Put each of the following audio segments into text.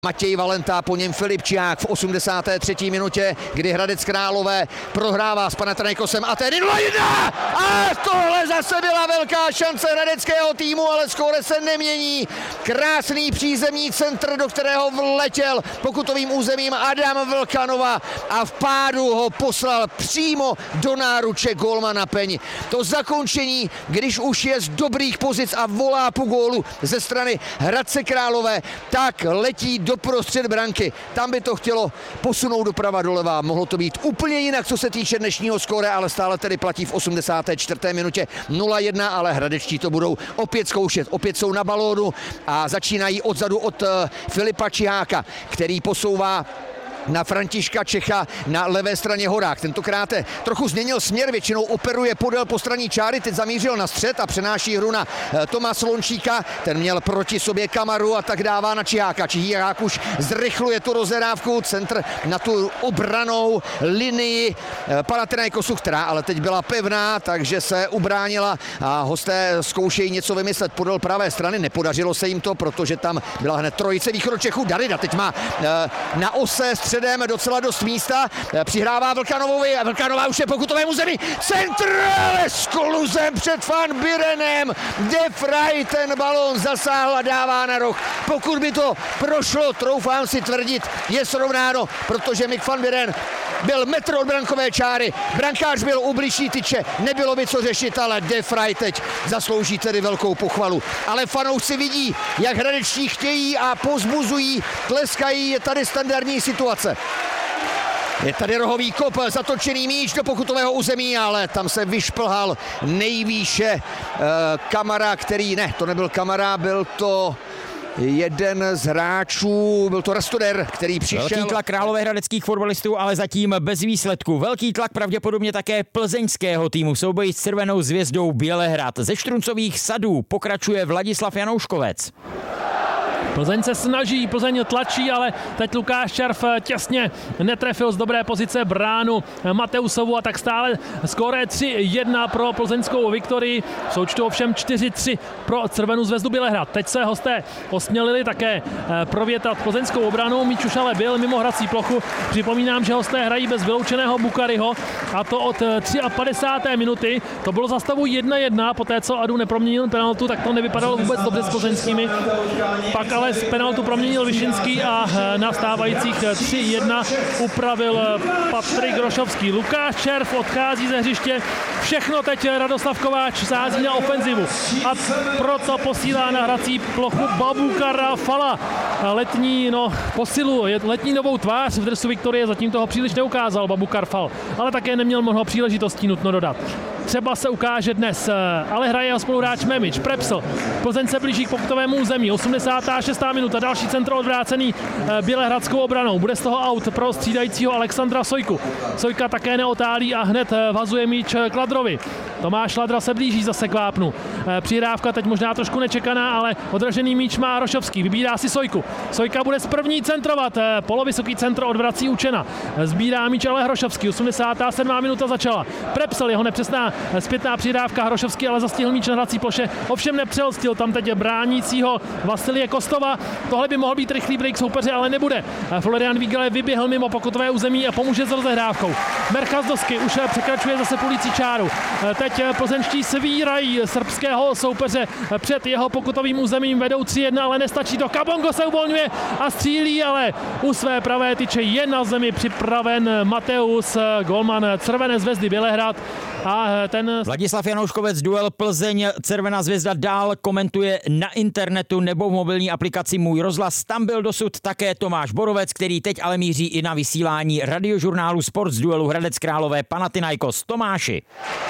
Matěj Valenta, po něm Filip Čiák v 83. minutě, kdy Hradec Králové prohrává s Panathinaikosem a tedy 0-1! A tohle zase byla velká šance hradeckého týmu, ale skóre se nemění. Krásný přízemní centr, do kterého vletěl pokutovým územím Adam Vlkanova a v pádu ho poslal přímo do náruče gólmana Peň. To zakončení, když už je z dobrých pozic a volá po gólu ze strany Hradce Králové, tak letí do prostřed branky. Tam by to chtělo posunout doprava doleva. Mohlo to být úplně jinak, co se týče dnešního skóre, ale stále tedy platí v 84. minutě 0-1, ale hradečtí to budou opět zkoušet. Opět jsou na balónu a začínají odzadu od Filipa Čiháka, který posouvá na Františka Čecha na levé straně Horák. Tentokrát trochu změnil směr, většinou operuje podél postranní čáry, teď zamířil na střed a přenáší hru na Tomase Lončíka. Ten měl proti sobě Kamaru a tak dává na Čiháka. Čihák už zrychluje tu rozhrávku, centr na tu obranou linii Panathinaikosu, která ale teď byla pevná, takže se ubránila a hosté zkoušejí něco vymyslet podél pravé strany. Nepodařilo se jim to, protože tam byla hned trojice Východočechů. Darida teď má na ose středem docela dost místa, přihrává Vlkanovovi a Vlkanová už je pokutovému zemi. Centr s kluzem před Van Birenem. De Vrij ten balón zasáhl a dává na roh. Pokud by to prošlo, troufám si tvrdit, je srovnáno, protože Mick Van Biren byl metr od brankové čáry. Brankář byl u bližší tyče, nebylo by co řešit, ale De Vrij teď zaslouží tedy velkou pochvalu. Ale fanoušci vidí, jak hradečtí chtějí a pozbuzují, tleskají, je tady standardní situace. Je tady rohový kop, zatočený míč do pokutového území, ale tam se vyšplhal nejvýše Kamara, který, ne, to nebyl Kamara, byl to jeden z hráčů, byl to Rastoder, který přišel. Velký tlak královéhradeckých fotbalistů, ale zatím bez výsledku. Velký tlak pravděpodobně také plzeňského týmu v souboji s Červenou zvězdou Bělehrad. Ze Štruncových sadů pokračuje Vladislav Janouškovec. Plzeň se snaží, Plzeň tlačí, ale teď Lukáš Červ těsně netrefil z dobré pozice bránu Mateusovu a tak stále skóre 3-1 pro plzeňskou viktorii. V součtu ovšem 4-3 pro Červenou zvězdu Bělehrad. Teď se hosté osmělili také provětat plzeňskou obranu, míč už ale byl mimo hrací plochu. Připomínám, že hosté hrají bez vyloučeného Bukariho a to od 53. minuty. To bylo za stavu 1-1, poté co Adu neproměnil penaltu, tak to nevypadalo vůbec dobře s plzeňskými. Pak ale z penaltu proměnil Višinský a na stávajících 3-1 upravil Patrik Rošovský. Lukáš Červ odchází ze hřiště. Všechno teď Radoslav Kováč sází na ofenzivu a proto posílá na hrací plochu Babukara Fala. Letní posilu, letní novou tvář v dresu Viktorie, zatím toho příliš neukázal Babukar Fal, ale také neměl mnoho příležitostí, nutno dodat. Třeba se ukáže dnes, ale hraje jeho spoluhráč Memič, Prepsl. Plzeň se blíží k pokutovému území, 86. minuta, další centr odvrácený bělehradskou obranou. Bude z toho aut pro střídajícího Alexandra Sojku. Sojka také neotálí a hned vhazuje míč Kladrovi. Tomáš Ladra se blíží zase k vápnu. Přihrávka teď možná trošku nečekaná, ale odražený míč má Rošovský. Vybírá si Sojku. Sojka bude z první centrovat. Polovysoký centr odvrací Učena. Sbírá míč ale Hrošovský. 87. minuta začala. Prepsl, jeho nepřesná zpětná přihrávka. Hrošovský ale zastihl míč na hrací ploše. Ovšem nepřelstil tam teď bránícího Vasilie Kostova. Tohle by mohl být rychlý break soupeře, ale nebude. Florian Vigele vyběhl mimo pokutové území a pomůže s rozehrávkou. Merchas Dosky už překračuje zase půlící čáru. Teď plzeňští svírají srbského soupeře před jeho pokutovým územím, vedou 3-1, ale nestačí to. Kabongo se uvolňuje a střílí, ale u své pravé tyče je na zemi připraven Mateus, golman Červené zvezdy Bělehrad. A ten... Vladislav Janouškovec, duel Plzeň Červená zvězda dál komentuje na internetu nebo v mobilní aplikaci Můj rozhlas. Tam byl dosud také Tomáš Borovec, který teď ale míří i na vysílání radiožurnálu Sport z duelu Hradec Králové Panathinaikos. Tomáši.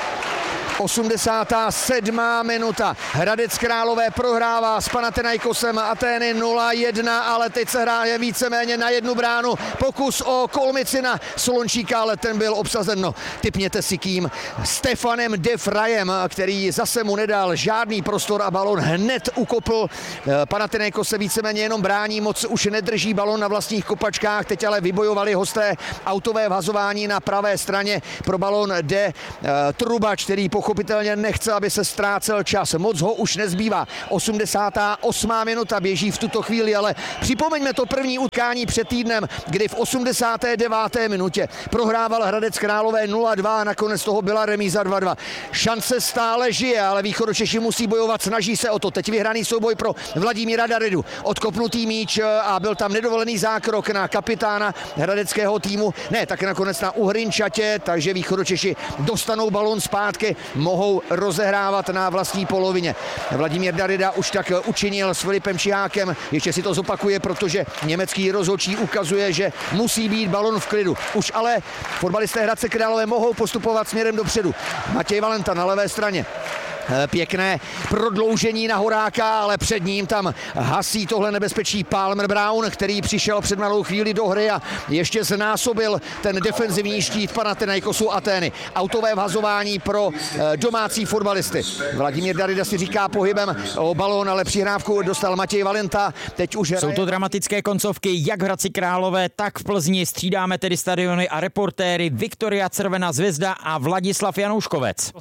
87. minuta. Hradec Králové prohrává s Panathinaikosem Atény 0-1, ale teď se hraje víceméně na jednu bránu. Pokus o kolmici na Solončíka, ale ten byl obsazen, tipněte si kým, Stefanem De Vrijem, který zase mu nedal žádný prostor a balon hned ukopl. Panathinaikos se víceméně jenom brání, moc už nedrží balon na vlastních kopačkách, teď ale vybojovali hosté autové vhazování na pravé straně pro balon De Trubač, který pochopil pochopitelně nechce, aby se ztrácel čas. Moc ho už nezbývá. 88. minuta běží v tuto chvíli, ale připomeňme to první utkání před týdnem, kdy v 89. minutě prohrával Hradec Králové 0-2 a nakonec toho byla remíza 2-2. Šance stále žije, ale Východočeši musí bojovat, snaží se o to. Teď vyhraný souboj pro Vladimíra Daridu. Odkopnutý míč a byl tam nedovolený zákrok na kapitána hradeckého týmu. Ne, tak nakonec na Uhrinčatě, takže Východočeši dostanou balón zpátky, mohou rozehrávat na vlastní polovině. Vladimír Darida už tak učinil s Filipem Čihákem. Ještě si to zopakuje, protože německý rozhodčí ukazuje, že musí být balón v klidu. Už ale fotbalisté Hradce Králové mohou postupovat směrem dopředu. Matěj Valenta na levé straně. Pěkné prodloužení na Horáka, ale před ním tam hasí tohle nebezpečí Palmer Brown, který přišel před malou chvíli do hry a ještě znásobil ten defenzivní štít Panathinaikosu Atény. Autové vhazování pro domácí fotbalisty. Vladimír Darida si říká pohybem o balón, ale přihrávku dostal Matěj Valenta. Teď už Jsou to dramatické koncovky jak v Hradci Králové, tak v Plzni. Střídáme tedy stadiony a reportéry Viktoria Crvená Zvezda a Vladislav Janouškovec.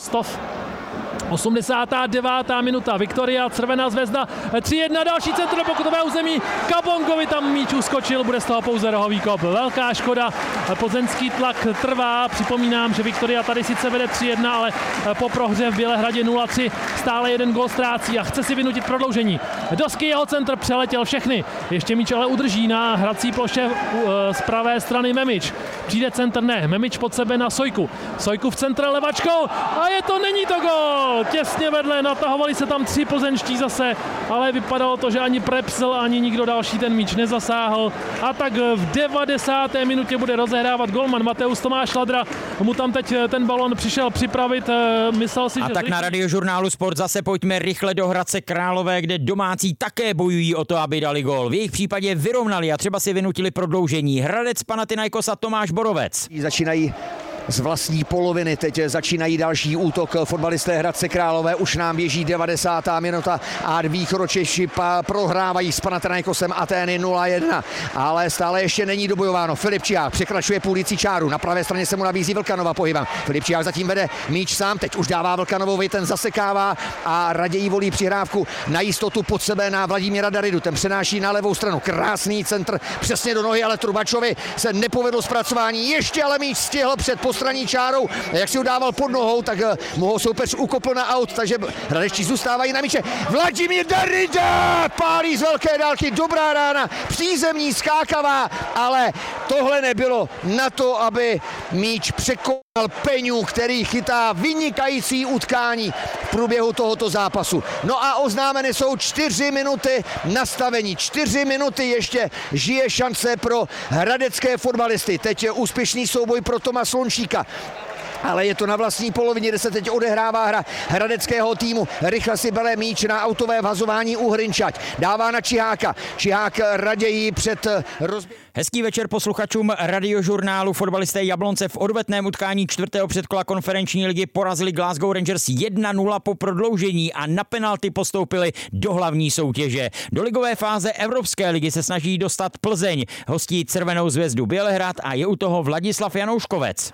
89. minuta, Viktoria Crvená Zvezda, 3-1, další centr do pokutového území, Kabongovi tam míč uskočil, bude z toho pouze rohový kop. Velká škoda, plzeňský tlak trvá, připomínám, že Viktoria tady sice vede 3-1, ale po prohře v Bělehradě 0-3 stále jeden gól ztrácí a chce si vynutit prodloužení. Dosky jeho centr přeletěl všechny, ještě míč ale udrží na hrací ploše z pravé strany Memič. Přijde centr, ne, Memič pod sebe na Sojku. Sojku v centre levačkou a není to gól! Těsně vedle, natahovali se tam 3 plzeňští zase, ale vypadalo to, že ani Prepsl, ani nikdo další ten míč nezasáhl. A tak v 90. minutě bude rozehrávat golman Mateus Tomáš Ladra. Mu tam teď ten balon přišel připravit, myslel si, a že... tak na Radiožurnálu Sport zase pojďme rychle do Hradce Králové, kde domácí také bojují o to, aby dali gól. V jejich případě vyrovnali a třeba si vynutili prodloužení. Hradec Panathinaikos a Tomáš Borovec. Začínají z vlastní poloviny. Teď začínají další útok fotbalisté Hradce Králové. Už nám běží 90. minuta a Východočeši prohrávají s Panathinaikosem Atény 0-1. Ale stále ještě není dobojováno. Filip Čihák překračuje půlící čáru. Na pravé straně se mu nabízí Vlkanova pohybem. Filip Čihák zatím vede míč sám. Teď už dává Vlkanovovi, ten zasekává a raději volí přihrávku na jistotu pod sebe na Vladimíra Daridu. Ten přenáší na levou stranu. Krásný centr přesně do nohy, ale Trubačovi se nepovedlo zpracování. Ještě ale míč stihl před postranní čárou. Jak si ho dával pod nohou, tak mu ho soupeř ukopl na aut, takže hradečtí zůstávají na míče. Vladimír Darida pálí z velké dálky, dobrá rána, přízemní, skákavá, ale tohle nebylo na to, aby míč překonal Peňu, který chytá vynikající utkání v průběhu tohoto zápasu. No a oznámeny jsou 4 minuty nastavení. 4 minuty ještě žije šance pro hradecké fotbalisty. Teď je úspěšný souboj pro Toma Slončíka. Ale je to na vlastní polovině, kde se teď odehrává hra hradeckého týmu. Rychle si bere míč na autové vhazování Uhrinčať. Dává na Čiháka. Čihák raději před rozběhem. Hezký večer posluchačům Radiožurnálu. Fotbalisté Jablonce v odvetném utkání 4. předkola konferenční ligy porazili Glasgow Rangers 1-0 po prodloužení a na penalty postoupili do hlavní soutěže. Do ligové fáze Evropské ligy se snaží dostat Plzeň. Hostí Crvenou Zvezdu Bělehrad a je u toho Vladislav Janouškovec.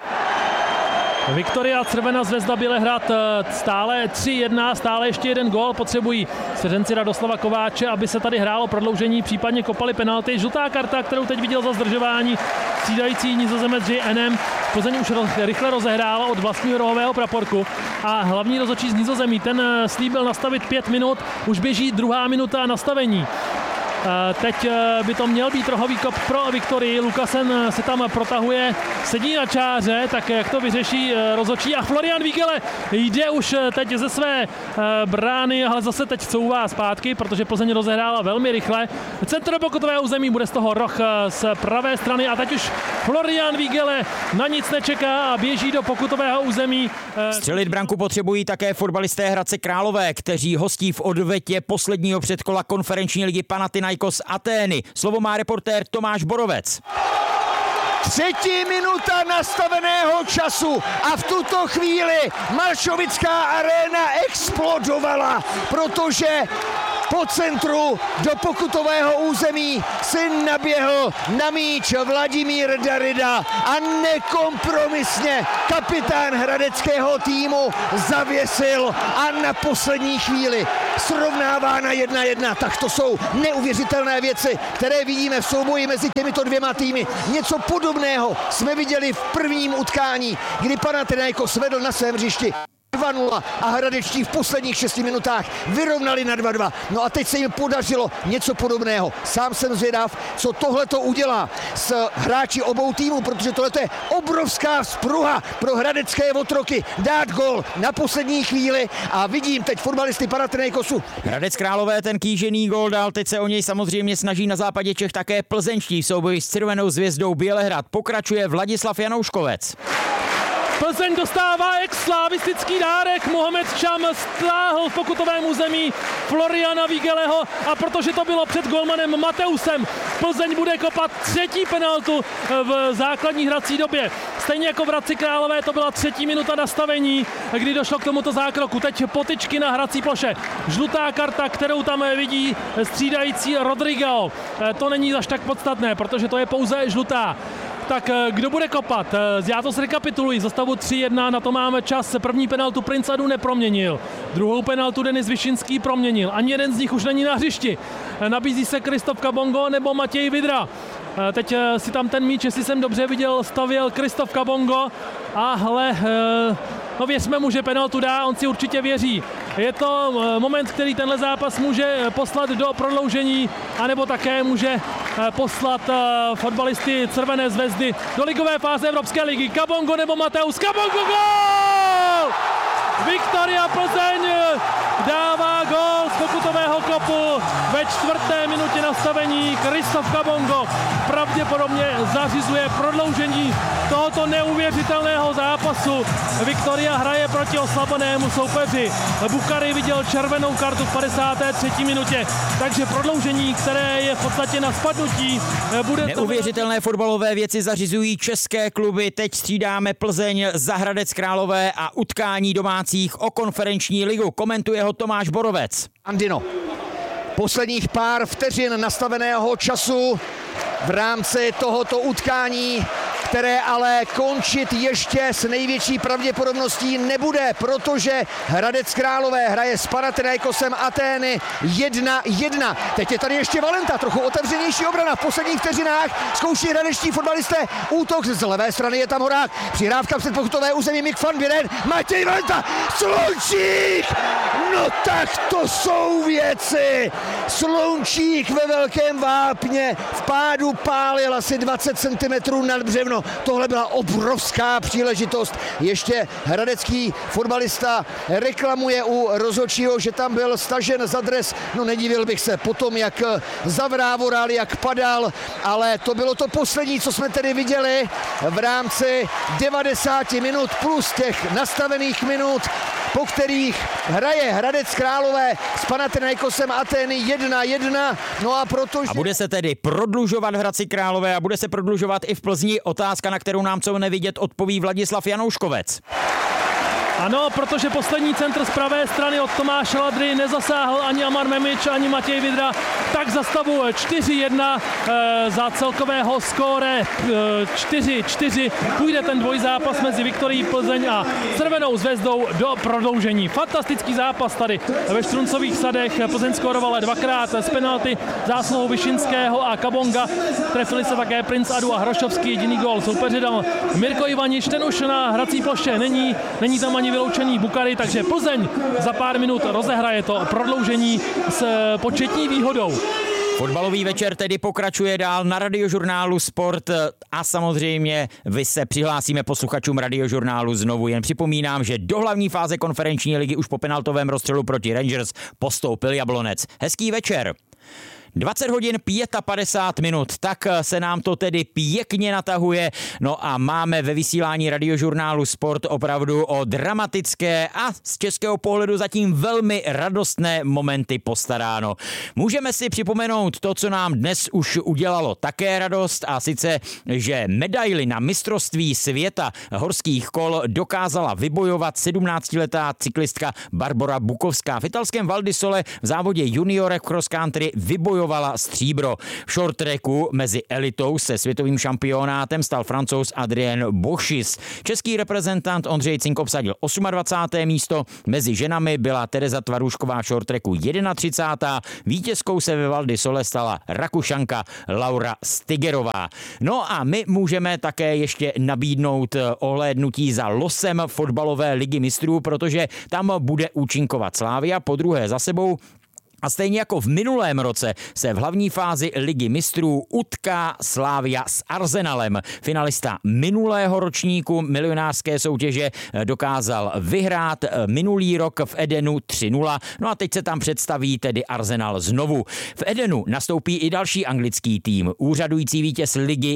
Viktoria Crvená Zvezda Bělehrad stále 3-1, stále ještě jeden gól potřebují svěřenci Radoslava Kováče, aby se tady hrálo prodloužení, případně kopali penalty. Žlutá karta, kterou teď viděl za zdržování střídající Nizozemec J.N.M. Plzeň už rychle rozehrála od vlastního rohového praporku a hlavní rozhodčí z Nizozemí, ten slíbil nastavit 5 minut, už běží 2. minuta nastavení. Teď by to měl být rohový kop pro Viktorii. Lukasen se tam protahuje, sedí na čáře, tak jak to vyřeší rozhodčí. A Florian Vigele jde už teď ze své brány, ale zase teď couvá zpátky, protože Plzeň rozehrála velmi rychle. Centr do pokutového území, bude z toho roh z pravé strany a teď už Florian Vigele na nic nečeká a běží do pokutového území. Střelit branku potřebují také fotbalisté Hradce Králové, kteří hostí v odvetě posledního předkola konferenční ligy Panathinaikos Atény. Slovo má reportér Tomáš Borovec. 3. minuta nastaveného času a v tuto chvíli Malšovická aréna explodovala, protože po centru do pokutového území si naběhl na míč Vladimír Darida a nekompromisně kapitán hradeckého týmu zavěsil a na poslední chvíli srovnává na 1-1. Tak to jsou neuvěřitelné věci, které vidíme v souboji mezi těmito dvěma týmy. Něco podobného jsme viděli v prvním utkání, kdy Panathinaikos vedl na svém hřišti 2-0 a hradečtí v posledních 6 minutách vyrovnali na 2-2. No a teď se jim podařilo něco podobného. Sám jsem zvědav, co tohleto udělá s hráči obou týmů, protože tohleto je obrovská vzpruha pro hradecké otroky dát gol na poslední chvíli a vidím teď fotbalisty Panathinaikosu. Hradec Králové ten kýžený gol dal, teď se o něj samozřejmě snaží na západě Čech také plzeňští v souboji s Červenou Zvězdou Bělehrad. Pokračuje Vladislav Janouškovec. Plzeň dostává ex-slavistický dárek. Mohamed Čam stáhl v pokutovém území Floriana Vigeleho a protože to bylo před golmanem Mateusem, Plzeň bude kopat třetí penaltu v základní hrací době. Stejně jako v Hradci Králové to byla 3. minuta nastavení, kdy došlo k tomuto zákroku. Teď potyčky na hrací ploše. Žlutá karta, kterou tam vidí střídající Rodrigo. To není až tak podstatné, protože to je pouze žlutá. Tak kdo bude kopat? Já to zrekapituluji. Za stavu 3-1 na to máme čas. První penaltu Prince Adu neproměnil. Druhou penaltu Denis Vyšinský proměnil. Ani jeden z nich už není na hřišti. Nabízí se Kristof Kabongo nebo Matěj Vidra. Teď si tam ten míč, jestli jsem dobře viděl, stavěl Kristof Kabongo. No věřme mu, že penaltu dá, on si určitě věří. Je to moment, který tenhle zápas může poslat do prodloužení, anebo také může poslat fotbalisty Červené Zvezdy do ligové fáze Evropské ligy. Kabongo nebo Mateus? Kabongo, gól! Viktoria Plzeň dává gól z pokutového kopu ve 4. minutě nastavení. Kristof Kabongo pravděpodobně zařizuje prodloužení tohoto neuvěřitelného zápasu. Viktoria hraje proti oslabenému soupeři. Bukary viděl červenou kartu v 53. minutě, takže prodloužení, které je v podstatě na spadnutí, bude... Neuvěřitelné fotbalové věci zařizují české kluby. Teď střídáme Plzeň za Hradec Králové a utkání domácích o konferenční ligu. Komentuje ho Tomáš Borovec. Andino. Posledních pár vteřin nastaveného času v rámci tohoto utkání, které ale končit ještě s největší pravděpodobností nebude, protože Hradec Králové hraje s Panathinaikosem Atény 1-1. Teď je tady ještě Valenta, trochu otevřenější obrana v posledních vteřinách. Zkouší hradečtí fotbalisté útok, z levé strany je tam Horák. Přihrávka před pokutové území Mick van Buren, Matěj Valenta, Slunčík! No tak to jsou věci! Slunčík ve Velkém Vápně v pádu pálil asi 20 cm nad břevno. Tohle byla obrovská příležitost. Ještě hradecký fotbalista reklamuje u rozhodčího, že tam byl stažen za dres. No nedivil bych se potom, jak zavrávoral, jak padal, ale to bylo to poslední, co jsme tedy viděli v rámci 90 minut plus těch nastavených minut, po kterých hraje Hradec Králové s Panathinaikosem Atény 1-1. No a protože... A bude se tedy prodlužovat v Hradci Králové a bude se prodlužovat i v Plzni. Otázka, na kterou nám co nevidět, odpoví Vladislav Janouškovec. Ano, protože poslední centr z pravé strany od Tomáše Ladry nezasáhl ani Amar Memič, ani Matěj Vidra, tak za stavu 4-1 za celkového skóre 4-4 půjde ten dvojzápas mezi Viktorií Plzeň a Červenou Zvezdou do prodloužení. Fantastický zápas tady ve Štruncových sadech. Plzeň skórovala dvakrát z penalty zásluhou Vyšinského a Kabonga. Trefili se také Prince Adu a Hrošovský, jediný gól soupeře dal Mirko Ivanič, ten už na hrací ploše není tam ani vyloučený Bukary, takže Plzeň za pár minut rozehraje to prodloužení s početní výhodou. Fotbalový večer tedy pokračuje dál na Radiožurnálu Sport a samozřejmě vy se přihlásíme posluchačům Radiožurnálu znovu. Jen připomínám, že do hlavní fáze konferenční ligy už po penaltovém rozstřelu proti Rangers postoupil Jablonec. Hezký večer. 20 hodin 55 minut, tak se nám to tedy pěkně natahuje. No a máme ve vysílání Radiožurnálu Sport opravdu o dramatické a z českého pohledu zatím velmi radostné momenty postaráno. Můžeme si připomenout to, co nám dnes už udělalo také radost, a sice, že medaili na mistrovství světa horských kol dokázala vybojovat 17letá cyklistka Barbora Bukovská. V italském Val di Sole v závodě juniorek cross country vybojovala stříbro. V short tracku mezi elitou se světovým šampionátem stal Francouz Adrien Bochis. Český reprezentant Ondřej Cink obsadil 28. místo. Mezi ženami byla Tereza Tvarušková v short tracku 31. Vítězkou se ve Val di Sole stala Rakušanka Laura Stigerová. No a my můžeme také ještě nabídnout ohlédnutí za losem fotbalové ligy mistrů, protože tam bude účinkovat Slavia po druhé za sebou. A stejně jako v minulém roce se v hlavní fázi ligy mistrů utká Slavia s Arsenalem. Finalista minulého ročníku milionářské soutěže dokázal vyhrát minulý rok v Edenu 3-0. No a teď se tam představí tedy Arsenal znovu. V Edenu nastoupí i další anglický tým, úřadující vítěz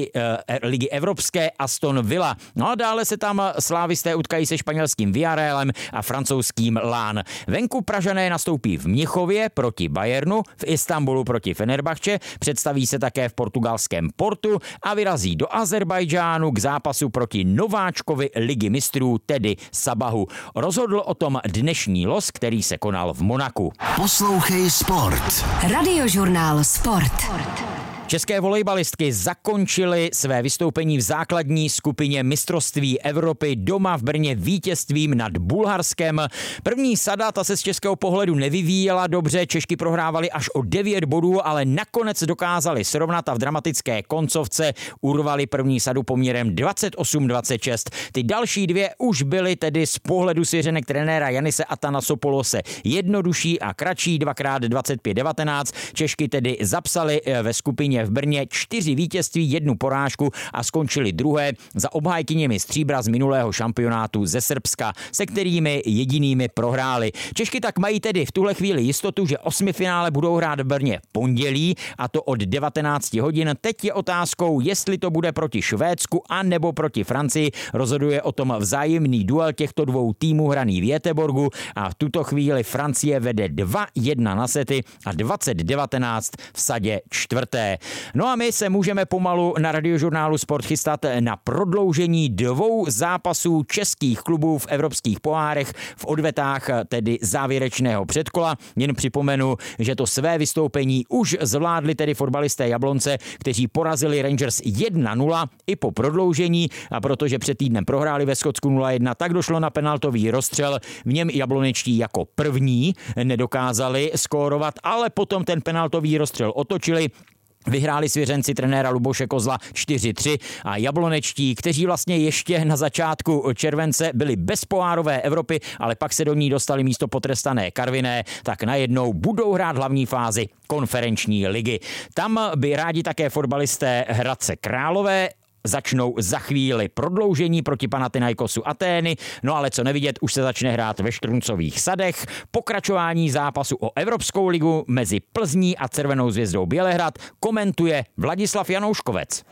ligy evropské Aston Villa. No a dále se tam slávisté utkají se španělským Villarrealem a francouzským Lán. Venku Pražané nastoupí v Mnichově proti Bayernu, v Istanbulu proti Fenerbahče, představí se také v portugalském Portu a vyrazí do Azerbajdžánu k zápasu proti nováčkovi ligy mistrů, tedy Sabahu. Rozhodl o tom dnešní los, který se konal v Monaku. Poslouchej Sport. Radiožurnál Sport. České volejbalistky zakončily své vystoupení v základní skupině mistrovství Evropy doma v Brně vítězstvím nad Bulharskem. První sada, ta se z českého pohledu nevyvíjela dobře, Češky prohrávaly až o 9 bodů, ale nakonec dokázali srovnat a v dramatické koncovce urvali první sadu poměrem 28-26. Ty další dvě už byly tedy z pohledu svěřenek trenéra Janise Atanasopolose jednodušší a kratší, 2x25-19. Češky tedy zapsaly ve skupině v Brně 4 vítězství, 1 porážku a skončili druhé za obhájkyněmi stříbra z minulého šampionátu ze Srbska, se kterými jedinými prohráli. Češky tak mají tedy v tuhle chvíli jistotu, že osmifinále budou hrát v Brně pondělí, a to od 19 hodin. Teď je otázkou, jestli to bude proti Švédsku a nebo proti Francii. Rozhoduje o tom vzájemný duel těchto dvou týmů hraný v Göteborgu a v tuto chvíli Francie vede 2-1 na sety a 20-19 v sadě čtvrté. No a my se můžeme pomalu na Radiožurnálu Sport chystat na prodloužení 2 zápasů českých klubů v evropských pohárech v odvetách tedy závěrečného předkola. Jen připomenu, že to své vystoupení už zvládli tedy fotbalisté Jablonce, kteří porazili Rangers 1-0 i po prodloužení, a protože před týdnem prohráli ve Skotsku 0-1, tak došlo na penaltový rozstřel. V něm jablonečtí jako první nedokázali skórovat, ale potom ten penaltový rozstřel otočili. Vyhráli svěřenci trenéra Luboše Kozla 4-3 a jablonečtí, kteří vlastně ještě na začátku července byli bez pohárové Evropy, ale pak se do ní dostali místo potrestané Karviné, tak najednou budou hrát hlavní fázi konferenční ligy. Tam by rádi také fotbalisté Hradce Králové. Začnou za chvíli prodloužení proti Panathinaikosu Atény, no ale co nevidět, už se začne hrát ve Štruncových sadech. Pokračování zápasu o Evropskou ligu mezi Plzní a Červenou Zvězdou Bělehrad komentuje Vladislav Janouškovec.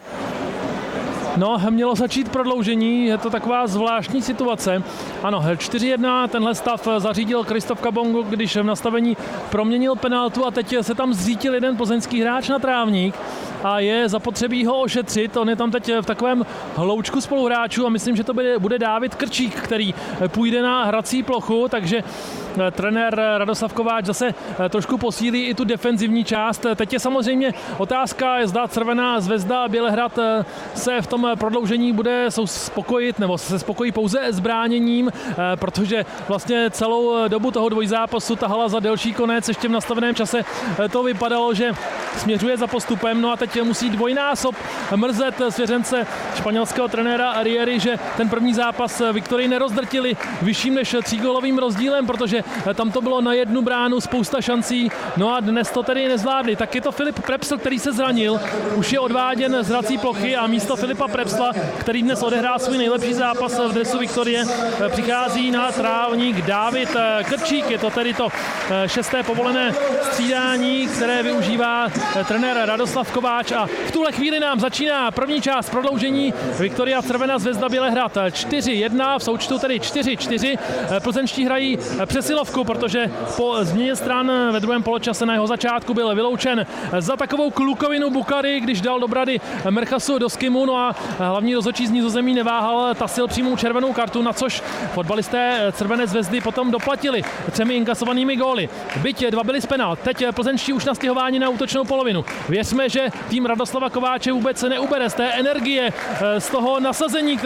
No, mělo začít prodloužení, je to taková zvláštní situace. Ano, 4-1, tenhle stav zařídil Kristof Kabongo, když v nastavení proměnil penaltu a teď se tam zřítil jeden plzeňský hráč na trávník a je zapotřebí ho ošetřit. On je tam teď v takovém hloučku spoluhráčů a myslím, že to bude Dávid Krčík, který půjde na hrací plochu, takže trenér Radoslav Kováč zase trošku posílí i tu defenzivní část. Teď je samozřejmě otázka, zda Červená Zvezda a Bělehrad se v tom prodloužení bude spokojit, nebo se spokojí pouze s bráněním, protože vlastně celou dobu toho dvojzápasu tahala za delší konec. Ještě v nastaveném čase to vypadalo, že směřuje za postupem, no a teď musí dvojnásob mrzet svěřence španělského trenéra Riéry, že ten první zápas Viktorii nerozdrtili vyšším než 3gólovým rozdílem, protože takže tam to bylo na jednu bránu, spousta šancí, no a dnes to tedy nezvládli. Tak je to Filip Prepsl, který se zranil, už je odváděn z hrací plochy a místo Filipa Prepsla, který dnes odehrál svůj nejlepší zápas v dresu Viktorie, přichází na trávník Dávid Krčík. Je to tedy to 6. povolené střídání, které využívá trenér Radoslav Kováč a v tuhle chvíli nám začíná první část prodloužení. Viktoria Crvená Zvezda Bělehrad 4-1, v součtu tedy 4-4. Plzeňští hrají přesilovku, protože po změně stran ve druhém poločase na jeho začátku byl vyloučen za takovou klukovinu Bukary, když dal do brady Merchasu do skimu, no a hlavní rozhodčí z Nizozemí neváhal, tasil přímou červenou kartu, na což fotbalisté Crvené Zvezdy potom doplatili 3 inkasovanými góly. Byť 2 byly z penalt, teď plzeňští už nastěhování na útočnou polovinu. Věřme, že tým Radoslava Kováče vůbec neubere z té energie, z toho nasazení,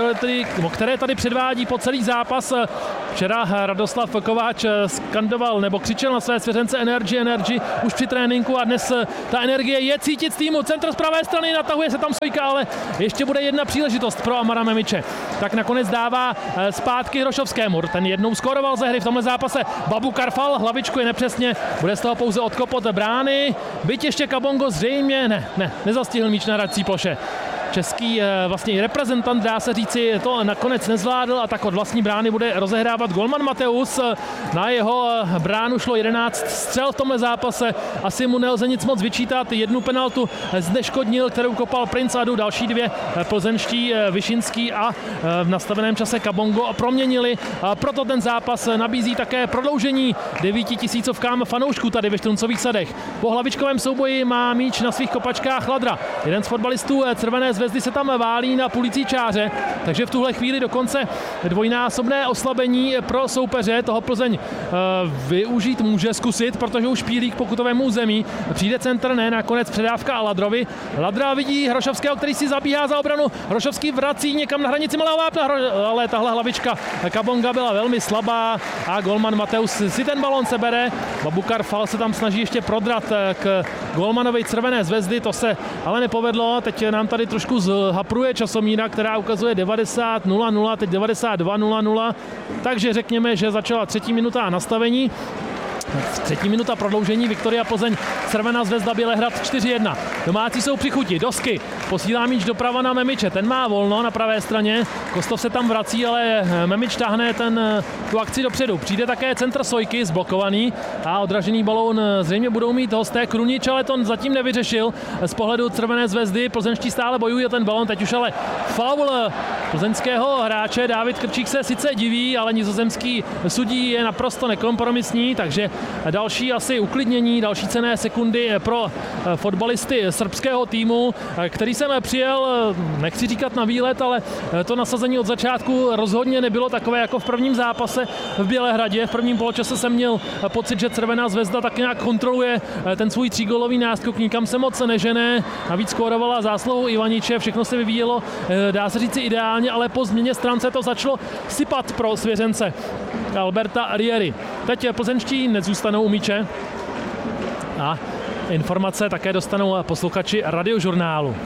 které tady předvádí po celý zápas. Včera Radoslav Kováč skandoval nebo křičel na své svěřence Energy už při tréninku a dnes ta energie je cítit z týmu. Centr z pravé strany, natahuje se tam Sojka, ale ještě bude jedna příležitost pro Amara Memiče. Tak nakonec dává zpátky Hrošovskému. Ten jednou skóroval ze hry v tomhle zápase. Babu Karfal, hlavičku je nepřesně, bude z toho pouze odkop od brány. Byť ještě Kabongo zřejmě nezastihl míč na hrací ploše. Český vlastně reprezentant, dá se říci, to nakonec nezvládl a tak od vlastní brány bude rozehrávat golman Mateus. Na jeho bránu šlo 11 střel v tomhle zápase. Asi mu nelze nic moc vyčítat. Jednu penaltu zneškodnil, kterou kopal Prince Adu, další 2 plzeňští Vyšinský a v nastaveném čase Kabongo proměnili. A proto ten zápas nabízí také prodloužení 9000 fanoušků tady ve Štruncových sadech. Po hlavičkovém souboji má míč na svých kopačkách Ladra. Jeden z fotbalistů Crvené Zvezdy se tam válí na půlicí čáře, takže v tuhle chvíli dokonce dvojnásobné oslabení pro soupeře. Toho Plzeň využít může, zkusit, protože už pílí k pokutovému území. Přijde centr, nakonec předávka Ladrovi. Ladra vidí Hrošovského, který si zabíhá za obranu. Hrošovský vrací někam na hranici malého vápna, ale tahle hlavička Kabonga byla velmi slabá a golman Mateus si ten balón sebere. Babu Karfal se tam snaží ještě prodrat k golmanovi Crvené Zvezdy, to se ale nepovedlo. Teď nám tady trošku zhapruje časomíra, která ukazuje 90:00, teď 92:00, takže řekněme, že začala 3. minuta nastavení. 3. minuta prodloužení, Viktoria Plzeň, Crvená Zvezda Bělehrad 4-1. Domácí jsou při chuti, Dosky posílá míč doprava na Memiče, ten má volno na pravé straně, Kostov se tam vrací, ale Memič táhne tu akci dopředu. Přijde také centr Sojky, zblokovaný a odražený balón zřejmě budou mít hosté. Krunič, ale to zatím nevyřešil z pohledu Crvené Zvezdy, plzeňští stále bojují o ten balón, teď už ale faul plzeňského hráče. Dávid Krčík se sice diví, ale nizozemský sudí je naprosto nekompromisní, takže další asi uklidnění, další cenné sekundy pro fotbalisty srbského týmu, který jsem přijel, nechci říkat na výlet, ale to nasazení od začátku rozhodně nebylo takové jako v prvním zápase v Bělehradě. V prvním poločase jsem měl pocit, že Crvená Zvezda tak nějak kontroluje ten svůj 3gólový náskok, nikam se moc nežene, navíc skórovala zásluhou Ivaniče, všechno se vyvíjelo, dá se říci ideálně, ale po změně stránce to začalo sypat pro svěřence Alberta Rieri. Teď plzeňští nezůstanou u míče a informace také dostanou posluchači Radiožurnálu.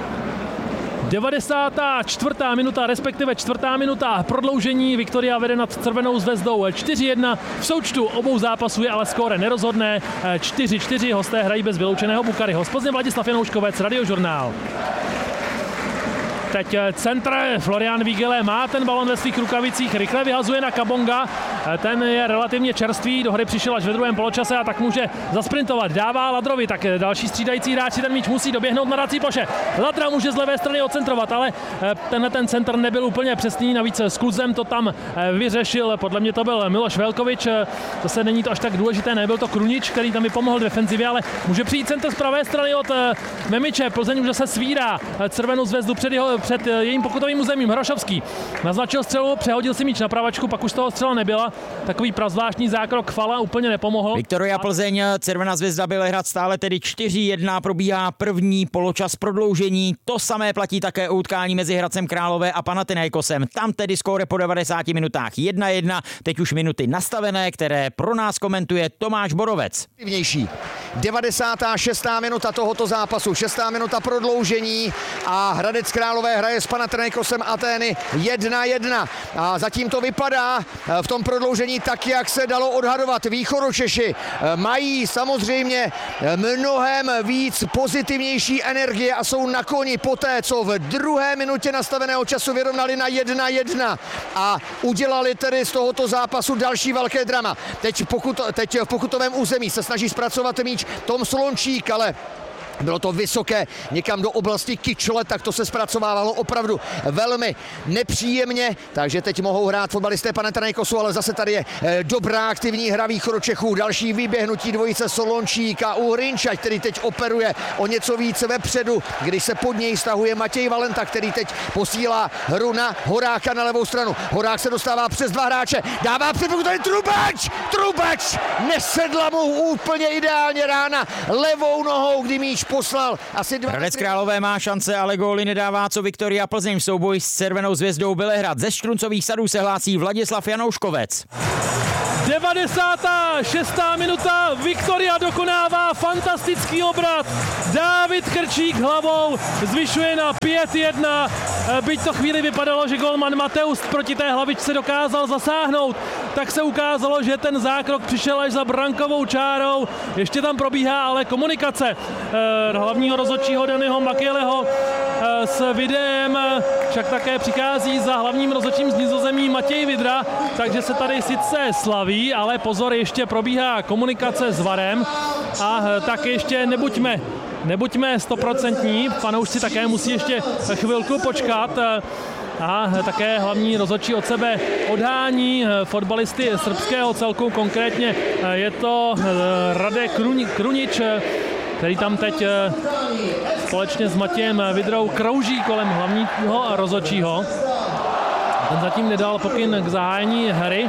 94. minuta, respektive 4. minuta prodloužení. Viktoria vede nad Crvenou Zvezdou 4-1. V součtu obou zápasů je ale skóre nerozhodné. 4-4. Hosté hrají bez vyloučeného Bukaryho. Z Plzně Vladislav Janouškovec, Radiožurnál. Teď centr, Florian Vigele má ten balon ve svých rukavicích, rychle vyhazuje na Kabonga, ten je relativně čerstvý, do hry přišel až ve druhém poločase a tak může zasprintovat, dává Ladrovi, tak další střídající hráči ten míč musí doběhnout na hrací ploše. Ladra může z levé strany odcentrovat, ale tenhle ten centr nebyl úplně přesný, navíc s kluzem to tam vyřešil, podle mě to byl Miloš Velkovič, zase není to až tak důležité, nebyl to Krunič, který tam vypomohl defenzivě, ale může přijít centr z pravé strany od Memiče, Plzeň už zase svírá Crvenou Zvezdu před jejím pokutovým územím. Hrošovský naznačil střelu, přehodil si míč na pravačku, pak už toho střela nebyla. Takový prazvláštní zákrok Fala úplně nepomohl. Viktoria Plzeň, Crvená Zvezda Bělehrad stále tedy 4-1, probíhá první poločas prodloužení. To samé platí také o utkání mezi Hradcem Králové a Panathinaikosem. Tam tedy skóre po 90 minutách 1-1, teď už minuty nastavené, které pro nás komentuje Tomáš Borovec. 96. minuta tohoto zápasu, 6. minuta prodloužení a Hradec Králové Králové hraje s Panathinaikosem Atény 1-1. A zatím to vypadá v tom prodloužení tak, jak se dalo odhadovat. Východočeši mají samozřejmě mnohem víc pozitivnější energie a jsou na koni poté, co v druhé minutě nastaveného času vyrovnali na 1-1 a udělali tedy z tohoto zápasu další velké drama. Teď v pokutovém území se snaží zpracovat míč Tom Slončík, ale bylo to vysoké někam do oblasti kyčle, tak to se zpracovávalo opravdu velmi nepříjemně, takže teď mohou hrát fotbalisté Panathinaikosu, ale zase tady je dobrá aktivní hra Východočechů. Další vyběhnutí dvojice Solončík a Uhrinčať, který teď operuje o něco více vepředu, když se pod něj stahuje Matěj Valenta, který teď posílá hru na Horáka na levou stranu. Horák se dostává přes dva hráče, dává předpoklad, tady Trubač nesedla mu úplně ideálně rána levou nohou, kdy míč poslal asi 2. Hradec Králové má šance, ale góly nedává co Viktoria Plzeň v souboji s Červenou Zvězdou Bělehrad. Ze Štruncových sadů se hlásí Vladislav Janouškovec. 96. minuta, Viktoria dokonává fantastický obrat. Dávid Krčík hlavou zvyšuje na 5-1. Byť to chvíli vypadalo, že golman Mateus proti té hlavičce dokázal zasáhnout, tak se ukázalo, že ten zákrok přišel až za brankovou čárou. Ještě tam probíhá ale komunikace hlavního rozhodčího Danyho Makeleho s videem, však také přichází za hlavním rozhodčím z Nizozemí Matěj Vidra, takže se tady sice slaví, ale pozor, ještě probíhá komunikace s VARem a tak ještě nebuďme 100%, fanoušci také musí ještě chvilku počkat. A také hlavní rozhodčí od sebe odhání fotbalisty srbského celku, konkrétně je to Radek Krunič, který tam teď společně s Matějem Vidrou krouží kolem hlavního rozhodčího. Ten zatím nedal pokyn k zahájení hry.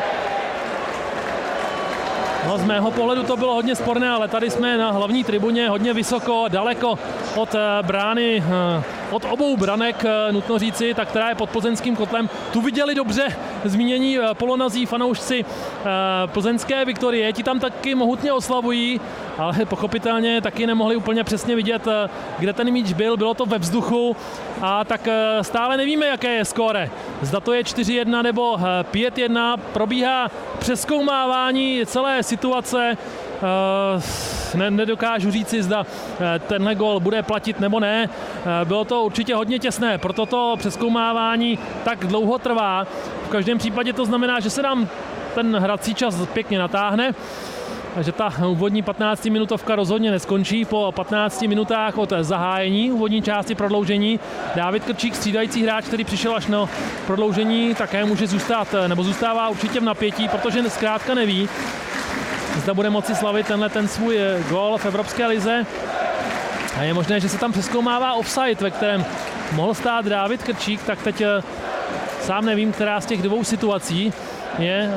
No, z mého pohledu to bylo hodně sporné, ale tady jsme na hlavní tribuně hodně vysoko, daleko od brány, od obou branek, nutno říci, tak která je pod plzeňským kotlem. Tu viděli dobře zmínění polonazí fanoušci plzeňské Viktorie. Ti tam taky mohutně oslavují, ale pochopitelně taky nemohli úplně přesně vidět, kde ten míč byl. Bylo to ve vzduchu a tak stále nevíme, jaké je skóre. Zda to je 4-1 nebo 5-1. Probíhá přezkoumávání celé situace. Nedokážu říci, zda tenhle gól bude platit nebo ne. Bylo to určitě hodně těsné, proto to přezkoumávání tak dlouho trvá. V každém případě to znamená, že se nám ten hrací čas pěkně natáhne, že ta úvodní 15-minutovka rozhodně neskončí. Po 15 minutách od zahájení úvodní části prodloužení Dávid Krčík, střídající hráč, který přišel až na prodloužení, také může zůstat, nebo zůstává určitě v napětí, protože zkrátka neví, zda bude moci slavit ten svůj gól v Evropské lize. A je možné, že se tam přezkoumává offside, ve kterém mohl stát Dávid Krčík, tak teď sám nevím, která z těch dvou situací je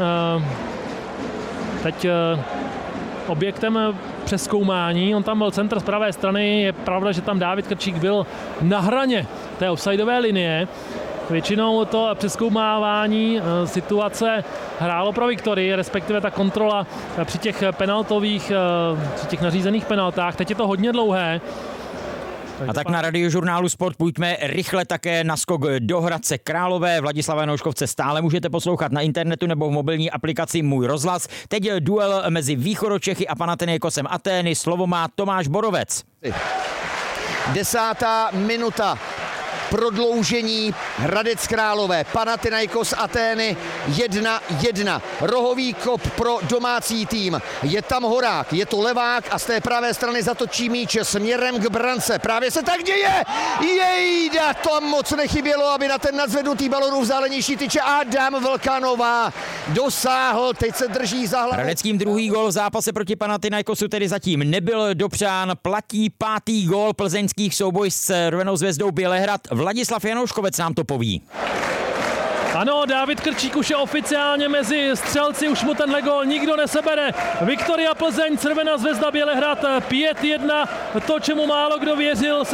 teď objektem přezkoumání. On tam byl centr z pravé strany, je pravda, že tam Dávid Krčík byl na hraně té offsideové linie. Většinou to přezkoumávání situace hrálo pro Viktorii, respektive ta kontrola při těch penaltových, při těch nařízených penaltách. Teď je to hodně dlouhé. A tak na Radiožurnálu Sport pojďme rychle také na skok do Hradce Králové. Vladislava Janouškovce stále můžete poslouchat na internetu nebo v mobilní aplikaci Můj rozhlas. Teď je duel mezi Východočechy a Panathinaikosem Atény. Slovo má Tomáš Borovec. 10. minuta. Prodloužení Hradec Králové, Panathinaikos Atény 1-1. Rohový kop pro domácí tým. Je tam Horák, je to levák a z té pravé strany zatočí míč směrem k brance. Právě se tak děje. Jejda, tam moc nechybělo, aby na ten nadzvednutý balonu vzdálenější tyče Adam Vlkanová dosáhl. Teď se drží za hlavu. Hradeckým druhý gól v zápase proti Panathinaikosu tedy zatím nebyl dopřán. Platí 5. gól plzeňských souboj s Červenou Zvězdou Bělehrad. Vladislav Janouškovec nám to poví. Ano, Dávid Krčík už je oficiálně mezi střelci, už mu tenhle gól nikdo nesebere. Viktoria Plzeň, Červená Zvězda Bělehrad 5-1. To, čemu málo kdo věřil, se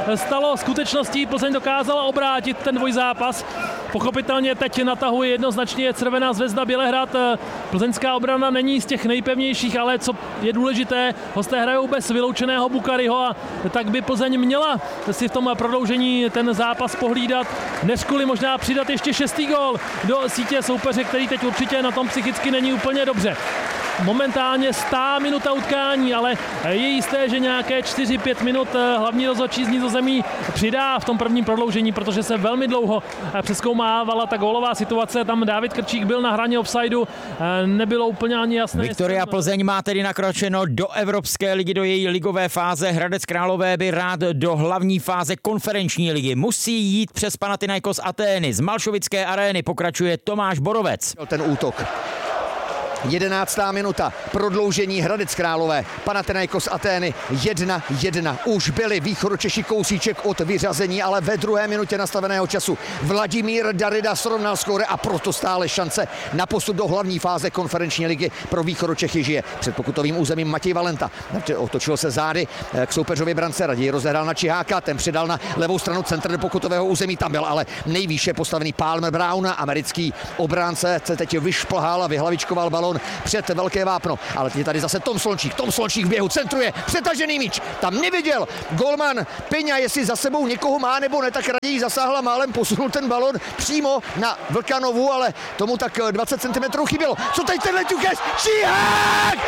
stalo skutečností. Plzeň dokázala obrátit ten dvojzápas. Pochopitelně teď natahuje jednoznačně Červená Zvezda Bělehrad. Plzeňská obrana není z těch nejpevnějších, ale co je důležité, hosté hrajou bez vyloučeného Bukariho a tak by Plzeň měla si v tom prodloužení ten zápas pohlídat. Neřkuli možná přidat ještě 6. gól do sítě soupeře, který teď určitě na tom psychicky není úplně dobře. Momentálně 100 minuta utkání, ale je jisté, že nějaké 4-5 minut hlavní rozhodčí z Nizozemí přidá v tom prvním prodloužení, protože se velmi dlouho přezkoumávala ta gólová situace. Tam Dávid Krčík byl na hraně offsideu, nebylo úplně ani jasné. Viktoria Plzeň má tedy nakročeno do Evropské ligy, do její ligové fáze. Hradec Králové by rád do hlavní fáze konferenční ligy. Musí jít přes Panathinaikos Atény. Z Malšovické arény pokračuje Tomáš Borovec. Ten útok. 11. minuta, prodloužení Hradec Králové, Panathinaikos Atény 1-1. Už byli Východočeši kousíček od vyřazení, ale ve 2. minutě nastaveného času Vladimír Darida srovnal skóre a proto stále šance na postup do hlavní fáze konferenční ligy pro Východočechy žije. Před pokutovým územím Matěj Valenta otočil se zády k soupeřovi brance, raději rozehrál na Čiháka, ten přidal na levou stranu centr do pokutového území, tam byl ale nejvýše postavený Palmer Brown, americký obránce se teď vyšplhal a vyhlavičkoval balon před velké vápno, ale je tady zase Tom Slončík v běhu centruje, přetažený míč, tam neviděl golman Peňa, jestli za sebou někoho má nebo ne, tak raději zasáhl a málem posunul ten balon přímo na Vlkanovu, ale tomu tak 20 cm chybělo. Co tady tenhle ťukes? Čihák!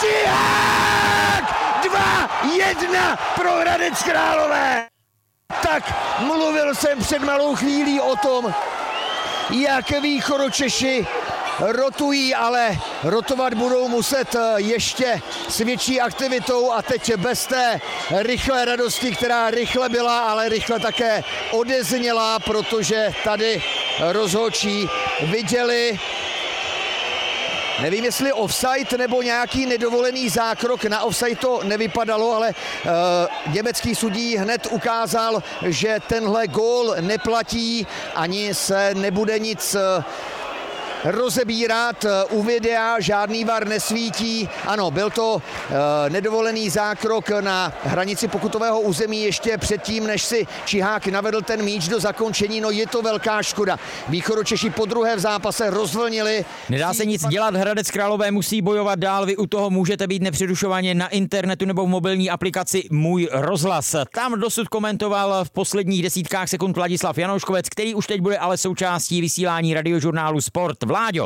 2-1 pro Hradec Králové. Tak mluvil jsem před malou chvílí o tom, jak Východočeši rotují, ale rotovat budou muset ještě s větší aktivitou a teď bez té rychlé radosti, která rychle byla, ale rychle také odezněla, protože tady rozhodčí viděli, nevím, jestli offside nebo nějaký nedovolený zákrok, na offside to nevypadalo, ale německý sudí hned ukázal, že tenhle gól neplatí, ani se nebude nic rozebírat u videa, žádný VAR nesvítí. Ano, byl to nedovolený zákrok na hranici pokutového území ještě předtím, než si Čihák navedl ten míč do zakončení. No je to velká škoda. Východočeši po druhé v zápase rozvlnili. Nedá se nic dělat, Hradec Králové musí bojovat dál. Vy u toho můžete být nepřerušovaně na internetu nebo v mobilní aplikaci Můj rozhlas. Tam dosud komentoval v posledních desítkách sekund Ladislav Janouškovec, který už teď bude ale součástí vysílání Radiožurnálu Sport. Vláďo.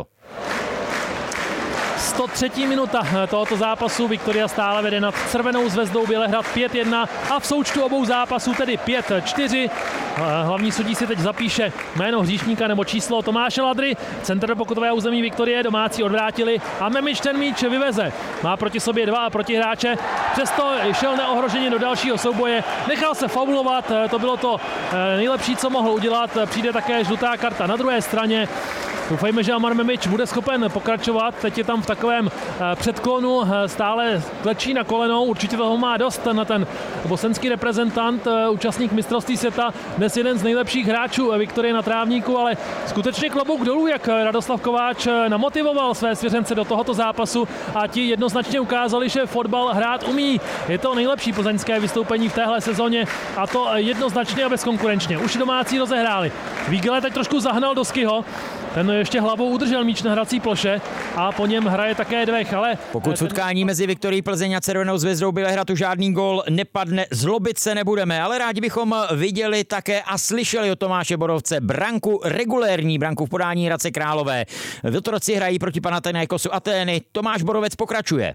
103. minuta tohoto zápasu. Viktoria stále vede nad Červenou Zvezdou Bělehrad 5-1 a v součtu obou zápasů tedy 5-4. Hlavní sudí si teď zapíše jméno hříšníka nebo číslo Tomáše Ladry. Centr do pokutového území Viktorie, domácí odvrátili a Memič ten míč vyveze. Má proti sobě 2 protihráče, přesto šel neohroženě do dalšího souboje. Nechal se faulovat, to bylo to nejlepší, co mohl udělat. Přijde také žlutá karta na druhé straně. Doufejme, že Amar Memič bude schopen pokračovat. Teď je tam v takovém předklonu, stále klečí na kolenou. Určitě toho má dost na ten bosenský reprezentant, účastník mistrovství světa. Dnes jeden z nejlepších hráčů Viktorie na trávníku, ale skutečně klobouk dolů, jak Radoslav Kováč namotivoval své svěřence do tohoto zápasu a ti jednoznačně ukázali, že fotbal hrát umí. Je to nejlepší plzeňské vystoupení v téhle sezóně a to jednoznačně a bezkonkurenčně. Už domácí rozehráli. Vígele teď trošku zahnal do Skyho. Ten ještě hlavou udržel míč na hrací ploše a po něm hraje také Dvech, ale pokud v utkání mezi Viktorií Plzeň a Červenou Zvezdou Bělehradu žádný gól nepadne, zlobit se nebudeme, ale rádi bychom viděli také a slyšeli od Tomáše Borovce branku, regulérní branku v podání Hradce Králové. V Otroci hrají proti Panathinaikosu Atény. Tomáš Borovec pokračuje.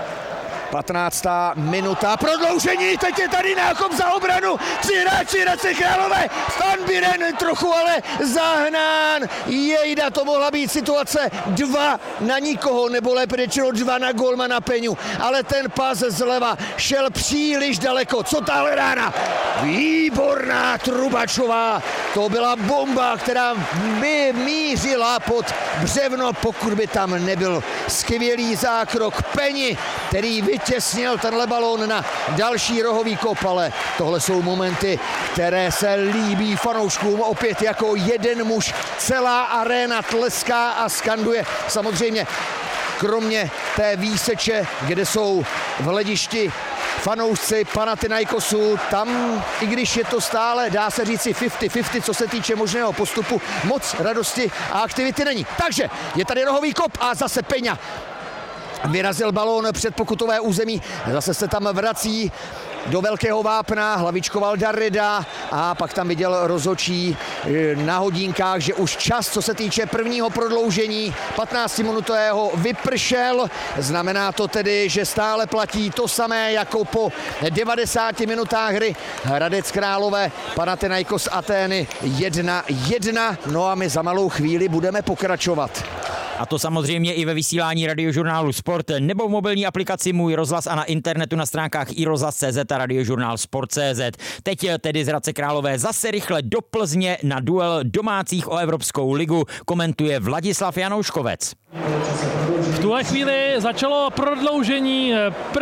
15. minuta, prodloužení, teď je tady nákop za obranu, 3 hráči Hradce Králové, Van Buren trochu ale zahnán, jejda, to mohla být situace 2 na nikoho, nebo lépe řečeno 2 na golmana Peňu, ale ten pas zleva šel příliš daleko, co tahle rána, výborná Trubačová, to byla bomba, která by mířila pod břevno, pokud by tam nebyl skvělý zákrok Peňi, který vytěsnil tenhle balón na další rohový kop, ale tohle jsou momenty, které se líbí fanouškům. Opět jako jeden muž celá aréna tleská a skanduje. Samozřejmě kromě té výseče, kde jsou v hledišti fanoušci Panathinaikosu. Tam, i když je to stále, dá se říci 50-50, co se týče možného postupu, moc radosti a aktivity není. Takže je tady rohový kop a zase Peňa vyrazil balón před pokutové území, zase se tam vrací do velkého vápna, hlavičkoval Darrida a pak tam viděl rozhodčí na hodinkách, že už čas, co se týče prvního prodloužení 15-minutového, vypršel. Znamená to tedy, že stále platí to samé jako po 90 minutách hry. Hradec Králové, Panathinaikos Atény 1-1. No a my za malou chvíli budeme pokračovat. A to samozřejmě i ve vysílání Radiožurnálu Sport nebo v mobilní aplikaci Můj rozhlas a na internetu na stránkách iRozhlas.cz a Radiožurnál Sport.cz. Teď tedy z Hradce Králové zase rychle do Plzně na duel domácích o Evropskou ligu komentuje Vladislav Janouškovec. V tuhle chvíli začalo prodloužení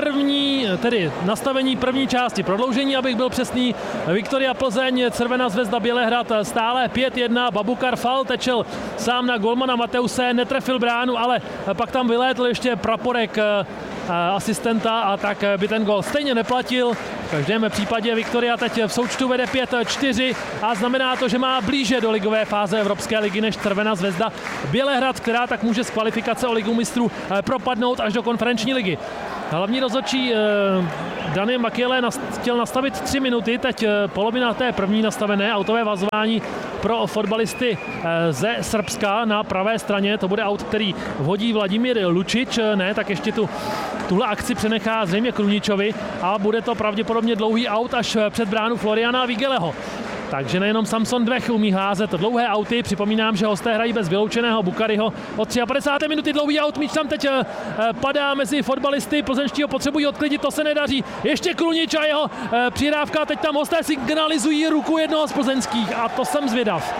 tedy nastavení první části. Prodloužení, abych byl přesný, Viktoria Plzeň, Crvená Zvezda Bělehrad stále 5-1, Babukar Fall tečel sám na golmana Mateuse, netrefil bránu, ale pak tam vylétl ještě praporek asistenta a tak by ten gol stejně neplatil. V každém případě Viktoria teď v součtu vede 5-4 a znamená to, že má blíže do ligové fáze Evropské ligy než Crvená Zvezda Bělehrad, která tak může z kvalifikace o ligu mistrů propadnout až do konferenční ligy. Hlavní rozhodčí Daniel Makiele chtěl nastavit 3 minuty, teď polovina té první nastavené, autové vazování pro fotbalisty ze Srbska na pravé straně, to bude aut, který vhodí Vladimír Lučič, ne, tak ještě tuhle akci přenechá zřejmě Kruničovi a bude to pravděpodobně dlouhý aut až před bránu Floriana Vigeleho. Takže nejenom Samson Dvech umí házet dlouhé auty. Připomínám, že hosté hrají bez vyloučeného Bukariho. Od 53. minuty dlouhý aut, míč tam teď padá mezi fotbalisty. Plzeňští ho potřebují odklidit, to se nedaří. Ještě Krunič a jeho přihrávka. Teď tam hosté signalizují ruku jednoho z plzeňských a to jsem zvědav.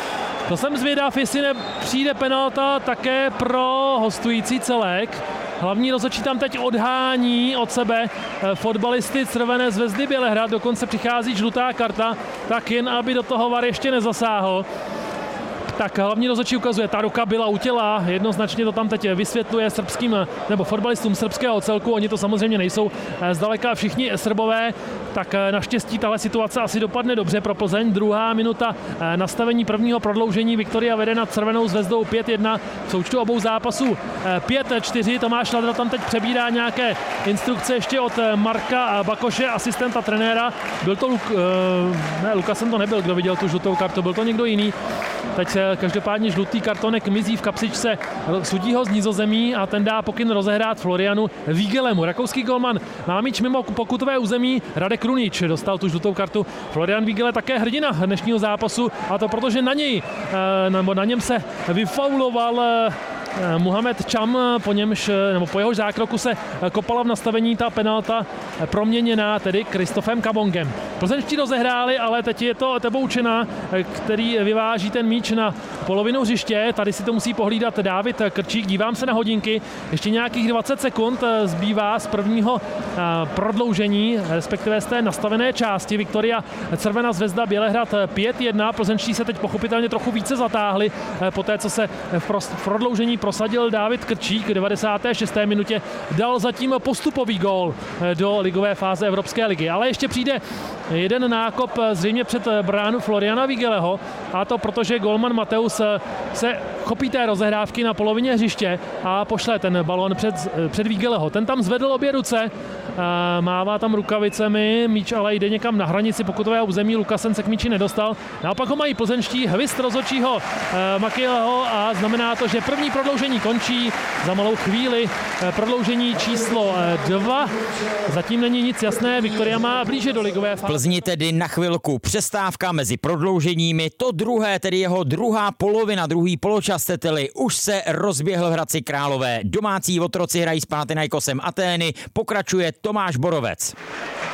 Jestli nepřijde penalta také pro hostující celek. Hlavní rozhodčí tam teď odhání od sebe fotbalisty Crvené Zvezdy Bělehrad, dokonce přichází žlutá karta, tak jen aby do toho VAR ještě nezasáhl. Tak hlavní rozhodčí ukazuje, ta ruka byla u těla, jednoznačně to tam teď vysvětluje fotbalistům srbského celku, oni to samozřejmě nejsou zdaleka všichni Srbové, tak naštěstí tahle situace asi dopadne dobře pro Plzeň. Druhá minuta nastavení prvního prodloužení, Viktoria vede nad Crvenou Zvezdou 5-1, v součtu obou zápasů 5-4, Tomáš Ladra tam teď přebírá nějaké instrukce ještě od Marka Bakoše, asistenta trenéra, byl to Lukasen to nebyl, kdo viděl tu žlutou kartu, byl to někdo jiný. Teď každopádně žlutý kartonek mizí v kapsičce sudího z Nizozemí a ten dá pokyn rozehrát Florianu Vigelemu. Rakouský golman má míč mimo pokutové území, Radek Krunič dostal tu žlutou kartu. Florian Vigele také hrdina dnešního zápasu a to protože na něm se vyfauloval Muhamed Cham, po jeho zákroku se kopala v nastavení ta penalta proměněná tedy Kristofem Kabongem. Plzeňští rozehráli, ale teď je to Teboučina, který vyváží ten míč na polovinu hřiště. Tady si to musí pohlídat Dávid Krčík. Dívám se na hodinky. Ještě nějakých 20 sekund zbývá z prvního prodloužení, respektive z té nastavené části. Viktoria Crvená Zvezda Bělehrad 5-1. Plzeňští se teď pochopitelně trochu více zatáhli po té, co se v prodloužení prosadil Dávid Krčík. V 96. minutě dal zatím postupový gól do ligové fáze Evropské ligy. Ale ještě přijde jeden nákop zřejmě před bránu Floriana Vigeleho, a to protože golman Mateus se chopí té rozehrávky na polovině hřiště a pošle ten balón před Vigeleho. Ten tam zvedl obě ruce, mává tam rukavicemi, míč ale jde někam na hranici pokutového území, Lukasen se k míči nedostal. Naopak ho mají plzeňští, hvist rozhodčího Makieleho a znamená to, že první prodloužení končí za malou chvíli. Prodloužení číslo 2. Zatím není nic jasné, Viktoria má blíže do ligové fáze. Plzni tedy na chvilku přestávka mezi prodlouženími, to druhé, tedy jeho druhá polovina, druhý poločas teteli, už se rozběhl v Hradci Králové. Domácí otroci hrají s Panathinaikosem Atény, pokračuje Tomáš Borovec.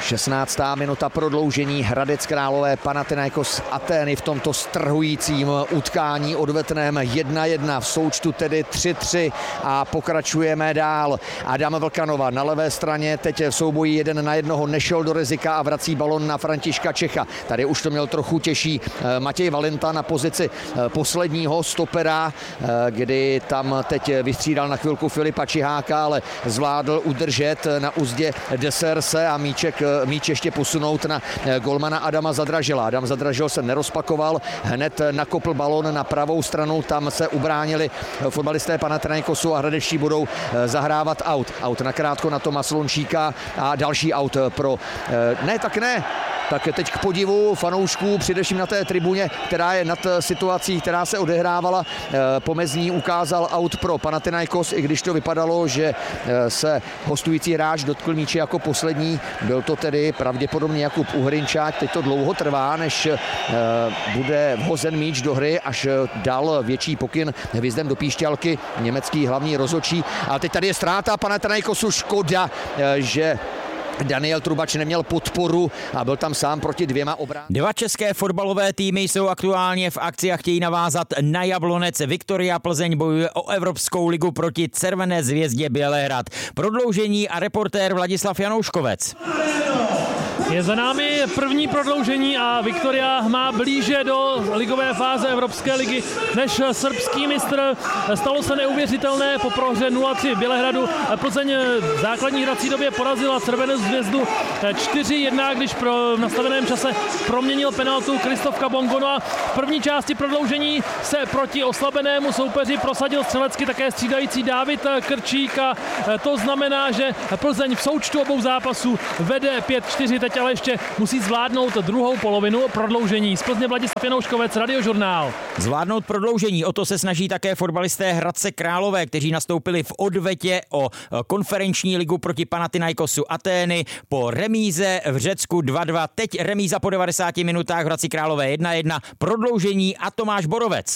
16. minuta prodloužení, Hradec Králové, Panathinaikos Atény v tomto strhujícím utkání odvetném 1-1, v součtu tedy 3-3 a pokračujeme dál. Adam Vlkanova na levé straně, teď v souboji 1 na 1 nešel do rizika a vrací balon na Františka Čecha. Tady už to měl trochu těžší Matěj Valenta na pozici posledního stopera, kdy tam teď vystřídal na chvilku Filipa Čiháka, ale zvládl udržet na uzdě Deserse a míč ještě posunout na golmana Adama Zadražila. Adam Zadražil se nerozpakoval, hned nakopl balon na pravou stranu, tam se ubránili fotbalisté Panathinaikosu a hradečtí budou zahrávat out nakrátko na Toma Slončíka a další out pro... Ne. Tak teď k podivu fanoušků, především na té tribuně, která je nad situací, která se odehrávala. Pomezní ukázal out pro Panathinaikos, i když to vypadalo, že se hostující hráč dotkl míče jako poslední. Byl to tedy pravděpodobně Jakub Uhrinčák. Teď to dlouho trvá, než bude vhozen míč do hry, až dal větší pokyn hvězdem do píšťalky německý hlavní rozhodčí. A teď tady je ztráta Panathinaikosu, škoda, že Daniel Trubač neměl podporu a byl tam sám proti 2 obráncům. 2 české fotbalové týmy jsou aktuálně v akci a chtějí navázat na Jablonec. Viktoria Plzeň bojuje o Evropskou ligu proti Červené zvězdě Bělehrad. Prodloužení a reportér Vladislav Janouškovec. Je za námi první prodloužení a Viktoria má blíže do ligové fáze Evropské ligy než srbský mistr. Stalo se neuvěřitelné po prohře 0-3 Bělehradu. Plzeň v základní hrací době porazila Červenou zvězdu 4-1, když v nastaveném čase proměnil penaltu Kristof Kabongono a v první části prodloužení se proti oslabenému soupeři prosadil střelecky také střídající Dávid Krčík a to znamená, že Plzeň v součtu obou zápasů vede 5-4, teď ale ještě musí zvládnout druhou polovinu prodloužení. Z Plzně Vladislav Janouškovec, Radiožurnál. Zvládnout prodloužení, o to se snaží také fotbalisté Hradce Králové, kteří nastoupili v odvetě o konferenční ligu proti Panathinaikosu Atény po remíze v Řecku 2-2. Teď remíza po 90 minutách v Hradci Králové 1-1, prodloužení a Tomáš Borovec.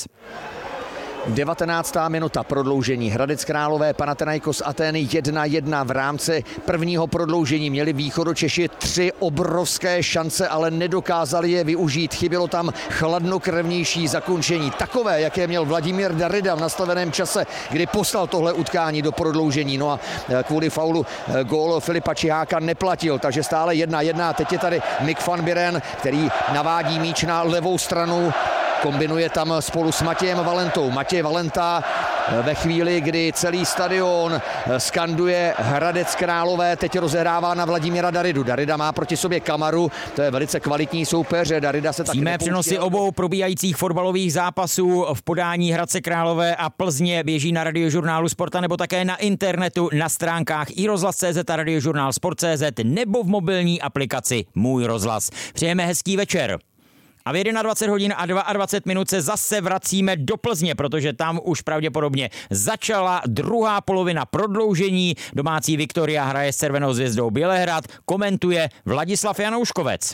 19. minuta prodloužení, Hradec Králové, Panathinaikos Atény 1-1. V rámci prvního prodloužení měli Východočeši 3 obrovské šance, ale nedokázali je využít. Chybělo tam chladnokrevnější zakončení, takové, jaké měl Vladimír Darida v nastaveném čase, kdy poslal tohle utkání do prodloužení. No a kvůli faulu gól Filipa Čiháka neplatil, takže stále 1-1. Teď je tady Mick van Buren, který navádí míč na levou stranu. Kombinuje tam spolu s Matějem Valentou. Matěj Valenta ve chvíli, kdy celý stadion skanduje Hradec Králové, teď rozehrává na Vladimíra Daridu. Darida má proti sobě Kamaru, to je velice kvalitní soupeř. Darida se taky přímé přenosy obou probíhajících fotbalových zápasů v podání Hradce Králové a Plzně běží na Radiožurnálu Sporta nebo také na internetu na stránkách iRozhlas.cz a Radiožurnál Sport.cz nebo v mobilní aplikaci Můj rozhlas. Přejeme hezký večer. A v 21 hodin a 22 minut se zase vracíme do Plzně, protože tam už pravděpodobně začala druhá polovina prodloužení. Domácí Viktoria hraje s Červenou zvězdou Bělehrad, komentuje Vladislav Janouškovec.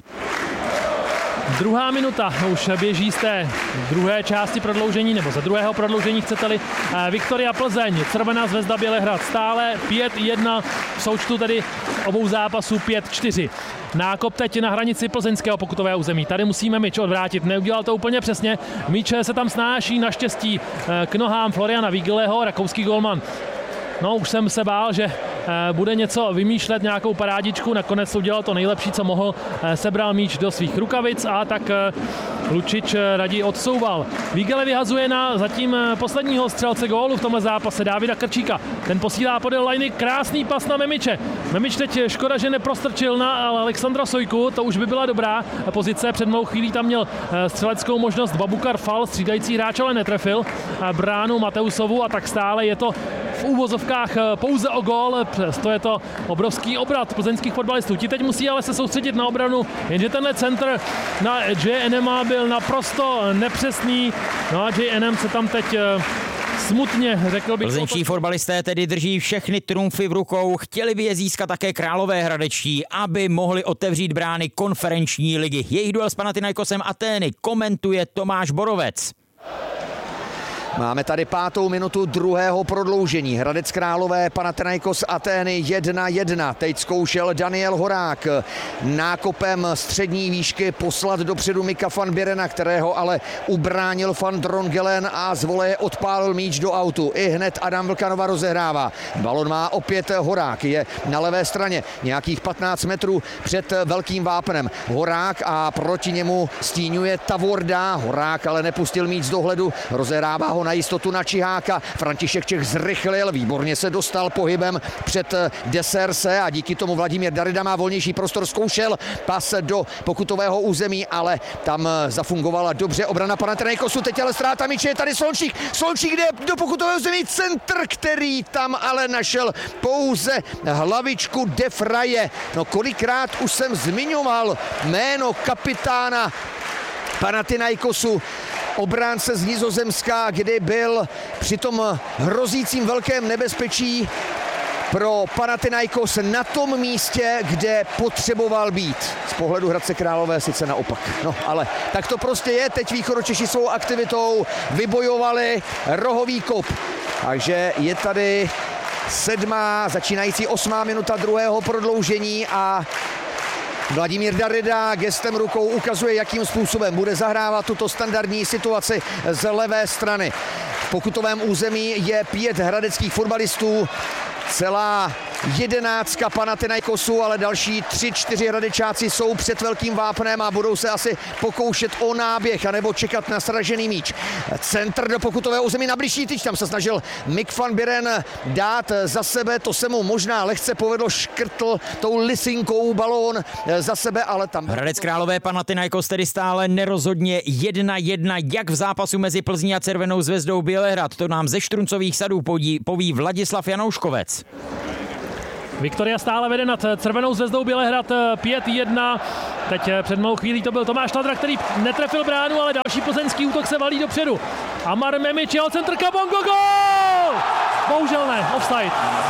Druhá minuta už běží z té druhé části prodloužení, nebo ze druhého prodloužení, chcete-li. Viktoria Plzeň, Červená zvězda Bělehrad stále 5-1, v součtu tedy obou zápasů 5-4. Nákop teď na hranici plzeňského pokutového území. Tady musíme míč odvrátit. Neudělal to úplně přesně. Míč se tam snáší naštěstí k nohám Floriana Vigeleho, rakouský golman. No, už jsem se bál, že bude něco vymýšlet, nějakou parádičku. Nakonec udělal to nejlepší, co mohl. Sebral míč do svých rukavic a tak Lučič raději odsouval. Vigele vyhazuje na zatím posledního střelce gólu v tomhle zápase, Dávida Krčíka. Ten posílá podél lajny, krásný pas na Memiče. Memič teď škoda, že neprostrčil na Alexandra Sojku, to už by byla dobrá pozice. Před mnou chvílí tam měl střeleckou možnost Babukar Fal, střídající hráč, ale netrefil bránu Mateusovu a tak stále je to v úvozovkách pouze o gól. To je to obrovský obrat plzeňských fotbalistů. Ti teď musí ale se soustředit na obranu, jenže tenhle centr na JNMA byl naprosto nepřesný. No a JNM se tam teď smutně, řekl bych. Plzeňští fotbalisté tedy drží všechny trumfy v rukou. Chtěli by je získat také Králové hradečtí, aby mohli otevřít brány konferenční ligy. Jejich duel s Panathinaikosem Atény komentuje Tomáš Borovec. Máme tady 5. minutu druhého prodloužení. Hradec Králové, Panathinaikos Atény 1-1. Teď zkoušel Daniel Horák nákopem střední výšky poslat dopředu Mika van Birena, kterého ale ubránil Van Drongelen a z voleje odpálil míč do autu. I hned Adam Vlkanova rozehrává. Balon má opět Horák, je na levé straně, nějakých 15 metrů před velkým vápnem. Horák a proti němu stíňuje Tavorda. Horák ale nepustil míč z dohledu, rozehrává ho na jistotu na Čiháka. František Čech zrychlil, výborně se dostal pohybem před Deserse a díky tomu Vladimír Darida má volnější prostor, zkoušel pas do pokutového území, ale tam zafungovala dobře obrana Panathinaikosu. Teď ale ztráta míče, je tady Slončík. Slončík jde do pokutového území, centr, který tam ale našel pouze hlavičku De Fraye. No kolikrát už jsem zmiňoval jméno kapitána Panathinaikosu, obránce z Nizozemska, kdy byl při tom hrozícím velkém nebezpečí pro Panathinaikos na tom místě, kde potřeboval být. Z pohledu Hradce Králové sice naopak. No ale tak to prostě je. Teď Východočeši svou aktivitou vybojovali rohový kop. Takže je tady 7. začínající 8. minuta druhého prodloužení a Vladimír Darida gestem rukou ukazuje, jakým způsobem bude zahrávat tuto standardní situaci z levé strany. V pokutovém území je 5 hradeckých fotbalistů, celá 11 Panathinaikosu, ale další 3-4 hradečáci jsou před velkým vápnem a budou se asi pokoušet o náběh anebo čekat na sražený míč. Centr do pokutového území na bližší tyč, tam se snažil Mik van Biren dát za sebe, to se mu možná lehce povedlo, škrtl tou lisinkou balón za sebe, ale tam... Hradec Králové, Panathinaikos tedy stále nerozhodně 1-1, jak v zápasu mezi Plzní a Červenou Zvezdou Bělehrad. To nám ze Štruncových sadů poví Vladislav Janouškovec. Viktoria stále vede nad Červenou Zvezdou Bělehrad 5-1. Teď před malou chvílí to byl Tomáš Ladra, který netrefil bránu, ale další plzeňský útok se valí dopředu. Amar Memič, jeho centr, Kabongo, gól! Bohužel ne, offside.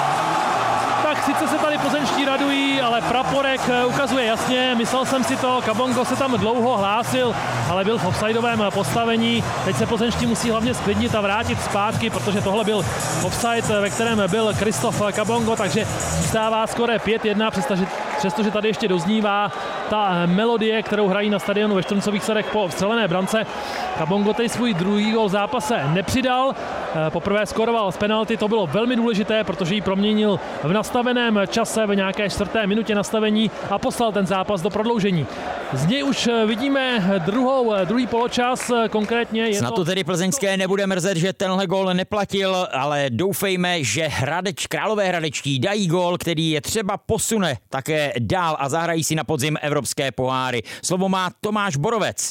Tak sice se tady plzeňští radují, ale praporek ukazuje jasně, myslel jsem si to, Kabongo se tam dlouho hlásil, ale byl v offsideovém postavení. Teď se plzeňští musí hlavně sklidnit a vrátit zpátky, protože tohle byl offside, ve kterém byl Kristof Kabongo, takže zůstává skoro 5-1, přestože tady ještě doznívá ta melodie, kterou hrají na stadionu ve Štruncových sadech po vstřelené brance. Kabongo tady svůj druhý gól v zápase nepřidal, poprvé skoroval z penalty, to bylo velmi důležité, protože ji proměnil v nastaveném čase v nějaké 4. minutě nastavení a poslal ten zápas do prodloužení. Z něj už vidíme druhý poločas, konkrétně Snad to tedy plzeňské nebude mrzet, že tenhle gól neplatil, ale doufejme, že Králové hradečtí dají gól, který je třeba posune také dál a zahrají si na podzim evropské poháry. Slovo má Tomáš Borovec.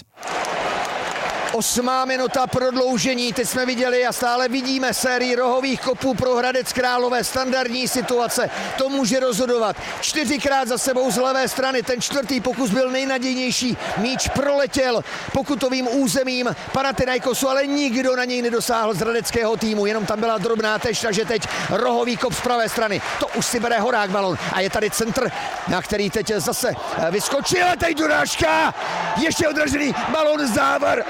8. minuta prodloužení, teď jsme viděli a stále vidíme sérii rohových kopů pro Hradec Králové, standardní situace, to může rozhodovat. 4krát za sebou z levé strany, ten 4. pokus byl nejnadějnější, míč proletěl pokutovým územím Panathinaikosu, ale nikdo na něj nedosáhl z hradeckého týmu, jenom tam byla drobná tež, takže teď rohový kop z pravé strany, to už si bere Horák balon a je tady centr, na který teď zase vyskočil, a teď dorážka, ještě odražený balon, závar,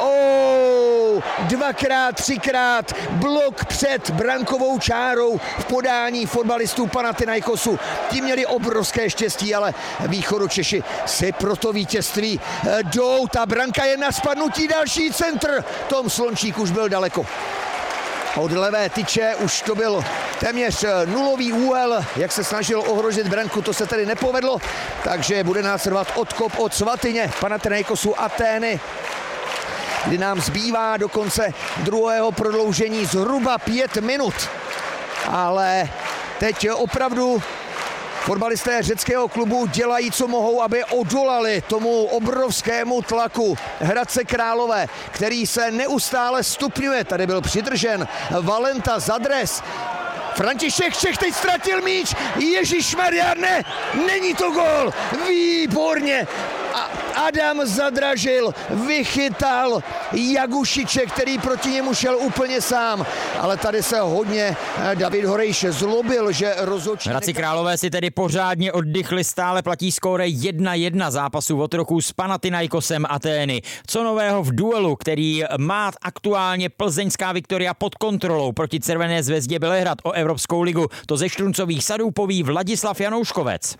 2krát, 3krát blok před brankovou čárou v podání fotbalistů Panathinaikosu. Ti měli obrovské štěstí, ale Východočeši si pro to vítězství jdou. Ta branka je na spadnutí, další centr. Tom Slončík už byl daleko. Od levé tyče už to byl téměř nulový úhel, jak se snažil ohrožit branku, to se tedy nepovedlo, takže bude následovat odkop od svatyně Panathinaikosu Atény, kdy nám zbývá do konce druhého prodloužení zhruba 5 minut. Ale teď opravdu fotbalisté řeckého klubu dělají, co mohou, aby odolali tomu obrovskému tlaku Hradce Králové, který se neustále stupňuje. Tady byl přidržen Valenta za dres. František Čech teď ztratil míč. Ježišmarja, ne, není to gól. Výborně. A Adam Zadražil vychytal Jagušiče, který proti němu šel úplně sám, ale tady se hodně David Horejš zlobil, že rozhodčí... Hradci Králové si tedy pořádně oddychli, stále platí skóre 1-1 zápasu otroků s Panathinaikosem Atény. Co nového v duelu, který má aktuálně plzeňská Viktoria pod kontrolou proti Červené zvezdě Bělehrad o Evropskou ligu? To ze Štruncových sadů poví Vladislav Janouškovec.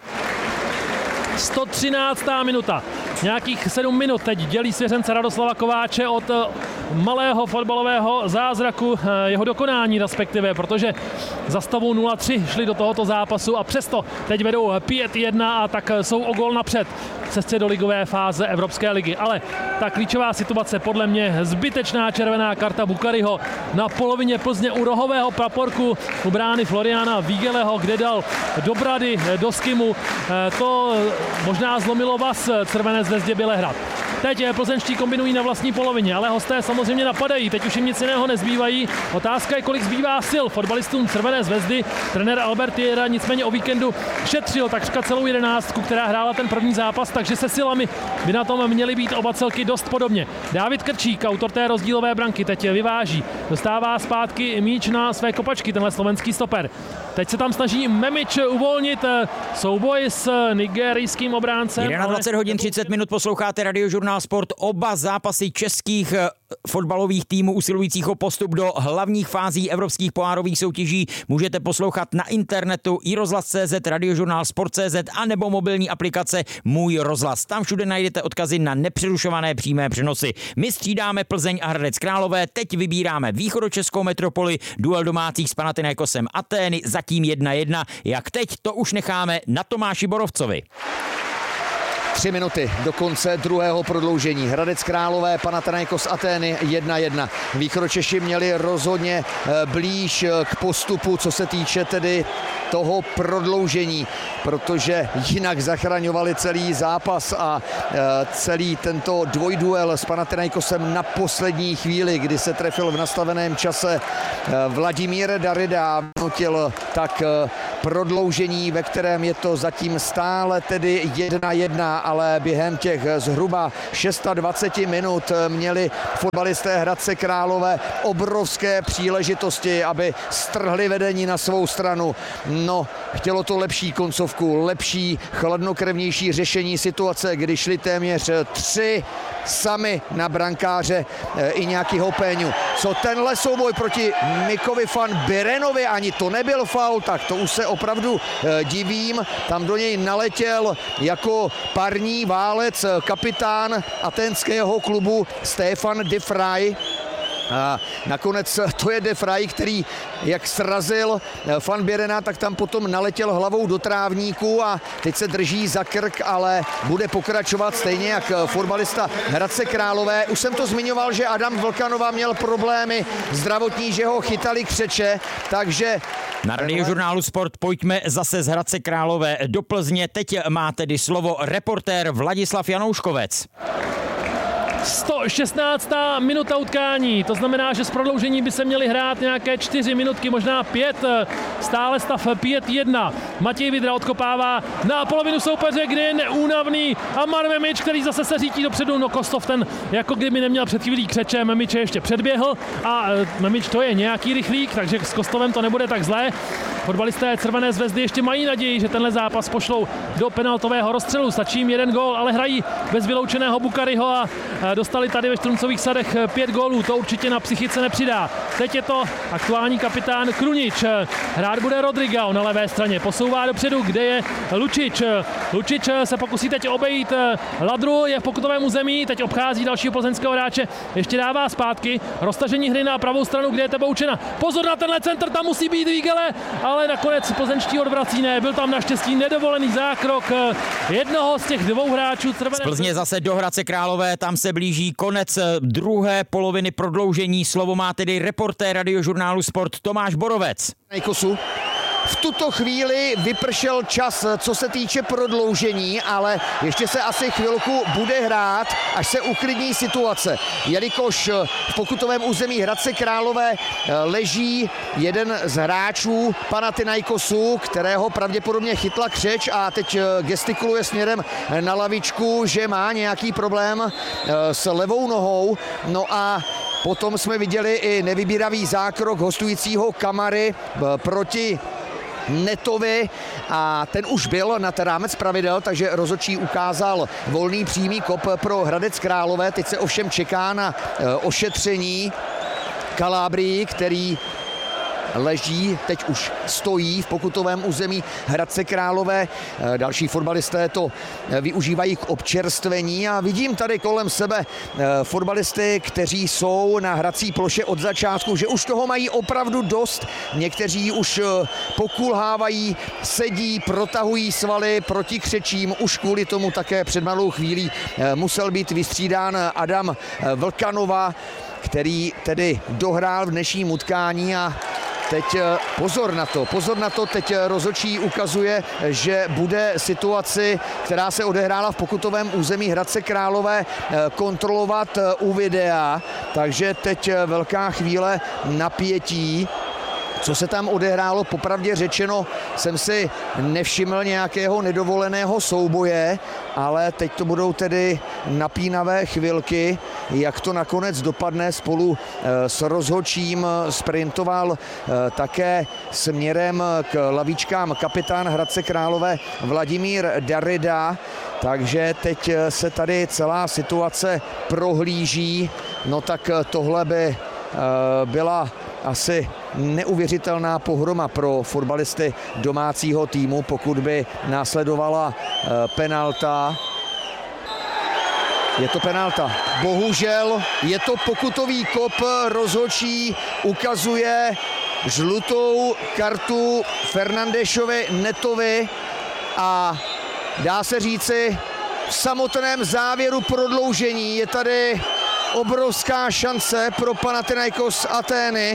113. minuta. Nějakých 7 minut teď dělí svěřence Radoslava Kováče od malého fotbalového zázraku, jeho dokonání respektive, protože za stavu 0-3 šli do tohoto zápasu a přesto teď vedou 5-1 a tak jsou o gól napřed v cestě do ligové fáze Evropské ligy. Ale ta klíčová situace, podle mě zbytečná červená karta Bukariho na polovině Plzně u rohového praporku u brány Floriana Vígeleho, kde dal do brady, do skimu. To možná zlomilo vás Červené zvezdě Bělehrad. Teď plzeňští kombinují na vlastní polovině, ale hosté samozřejmě napadají. Teď už jim nic jiného nezbývají. Otázka je, kolik zbývá sil fotbalistům Červené zvezdy. Trenér Albert Jera nicméně o víkendu šetřil takřka celou 11, která hrála ten první zápas, takže se silami by na tom měly být oba celky dost podobně. Dávid Krčík, autor té rozdílové branky, teď vyváží. Dostává zpátky míč na své kopačky, tenhle slovenský stoper. Teď se tam snaží Memič uvolnit souboj s nigerijským obráncem. 21 hodin 30 minut posloucháte Radiožurnál Sport. Oba zápasy českých fotbalových týmů usilujících o postup do hlavních fází evropských pohárových soutěží můžete poslouchat na internetu iRozhlas.cz, Radiožurnál Sport.cz a nebo mobilní aplikace Můj rozhlas. Tam všude najdete odkazy na nepřerušované přímé přenosy. My střídáme Plzeň a Hradec Králové, teď vybíráme východočeskou metropoli, duel domácích s Panathinaikosem Atény, zatím 1-1. Jak teď, to už necháme na Tomáši Borovcovi. 3 minuty do konce druhého prodloužení. Hradec Králové, Panathinaikos Atény 1-1. Východočeši měli rozhodně blíž k postupu, co se týče tedy toho prodloužení, protože jinak zachraňovali celý zápas a celý tento dvojduel s Panathinaikosem na poslední chvíli, kdy se trefil v nastaveném čase Vladimír Darida a nutil tak prodloužení, ve kterém je to zatím stále tedy 1-1, ale během těch zhruba 26 minut měli fotbalisté Hradce Králové obrovské příležitosti, aby strhli vedení na svou stranu. No, chtělo to lepší koncovku, lepší, chladnokrevnější řešení situace, kdy šli téměř 3 sami na brankáře i nějakýho Péňu. Co tenhle souboj proti Mikovi van Birenovi, ani to nebyl faul, tak to už se opravdu divím. Tam do něj naletěl jako parní válec kapitán aténského klubu Stefan de Vrij. A nakonec to je de Vrij, který jak srazil Van Birena, tak tam potom naletěl hlavou do trávníku a teď se drží za krk, ale bude pokračovat stejně jak fotbalista Hradce Králové. Už jsem to zmiňoval, že Adam Vlkanova měl problémy zdravotní, že ho chytali křeče, takže... Na Radiožurnálu Sport pojďme zase z Hradce Králové do Plzně. Teď má tedy slovo reportér Vladislav Janouškovec. 116. minuta utkání, to znamená, že z prodloužení by se měly hrát nějaké 4 minutky, možná 5, stále stav 5-1. Matěj Vidra odkopává na polovinu soupeře, kde je neúnavný Amar Memič, který zase se řítí dopředu, no Kostov ten jako kdyby neměl před chvílí křeče, Memiče ještě předběhl a Memič to je nějaký rychlík, takže s Kostovem to nebude tak zlé. Fotbalisté Červené zvezdy ještě mají naději, že tenhle zápas pošlou do penaltového rozstřelu, stačí jim 1 gól, ale hrají bez vyloučeného Bukariho a dostali tady ve Štruncových sadech 5 gólů, to určitě na psychice nepřidá. Teď je to aktuální kapitán Krunič, hrát bude Rodriga na levé straně, posouvá dopředu, kde je Lučič. Lučič se pokusí teď obejít Ladru, je v pokutovém území, teď obchází dalšího plzeňského hráče, ještě dává zpátky, roztažení hry na pravou stranu, kde je Teboučena. Pozor na tenhle centr, tam musí být Vígele, ale nakonec plzeňští odvrací ne, byl tam naštěstí nedovolený zákrok jednoho z těch 2 hráčů Červené. Z Plzně zase do Hradce Králové, tam se blíží konec druhé poloviny prodloužení. Slovo má tedy reportér Radiožurnálu Sport Tomáš Borovec. v tuto chvíli vypršel čas, co se týče prodloužení, ale ještě se asi chvilku bude hrát, až se uklidní situace, jelikož v pokutovém území Hradce Králové leží jeden z hráčů Panathinaikosu, kterého pravděpodobně chytla křeč a teď gestikuluje směrem na lavičku, že má nějaký problém s levou nohou. No a potom jsme viděli i nevybíravý zákrok hostujícího Kamary proti Netovi a ten už byl nad rámec pravidel, takže rozhodčí ukázal volný přímý kop pro Hradec Králové. Teď se ovšem čeká na ošetření Calabrii, který leží, teď už stojí v pokutovém území Hradce Králové. Další fotbalisté to využívají k občerstvení a vidím tady kolem sebe fotbalisty, kteří jsou na hrací ploše od začátku, že už toho mají opravdu dost. Někteří už pokulhávají, sedí, protahují svaly proti křečím. Už kvůli tomu také před malou chvílí musel být vystřídán Adam Vlkanova, který tedy dohrál v dnešním utkání a teď pozor na to, teď rozhodčí ukazuje, že bude situaci, která se odehrála v pokutovém území Hradce Králové, kontrolovat u videa, takže teď velká chvíle napětí. Co se tam odehrálo, popravdě řečeno, jsem si nevšiml nějakého nedovoleného souboje, ale teď to budou tedy napínavé chvilky, jak to nakonec dopadne. Spolu s rozhodčím sprintoval také směrem k lavičkám kapitán Hradce Králové Vladimír Darida, takže teď se tady celá situace prohlíží. No tak tohle by byla asi neuvěřitelná pohroma pro fotbalisty domácího týmu, pokud by následovala penalta. Je to penalta. Bohužel je to pokutový kop, rozhodčí ukazuje žlutou kartu Fernandešovi Netovi a dá se říci v samotném závěru prodloužení je tady obrovská šance pro Panathinaikos Atény,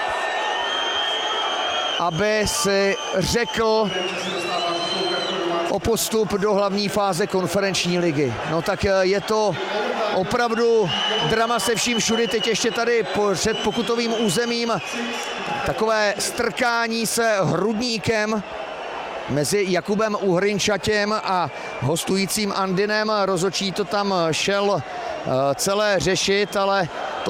aby si řekl o postup do hlavní fáze konferenční ligy. No tak je to opravdu drama se vším všudy. Teď ještě tady před pokutovým územím takové strkání se hrudníkem mezi Jakubem Uhrinčatěm a hostujícím Andinem. Rozhodčí to tam šel celé řešit, ale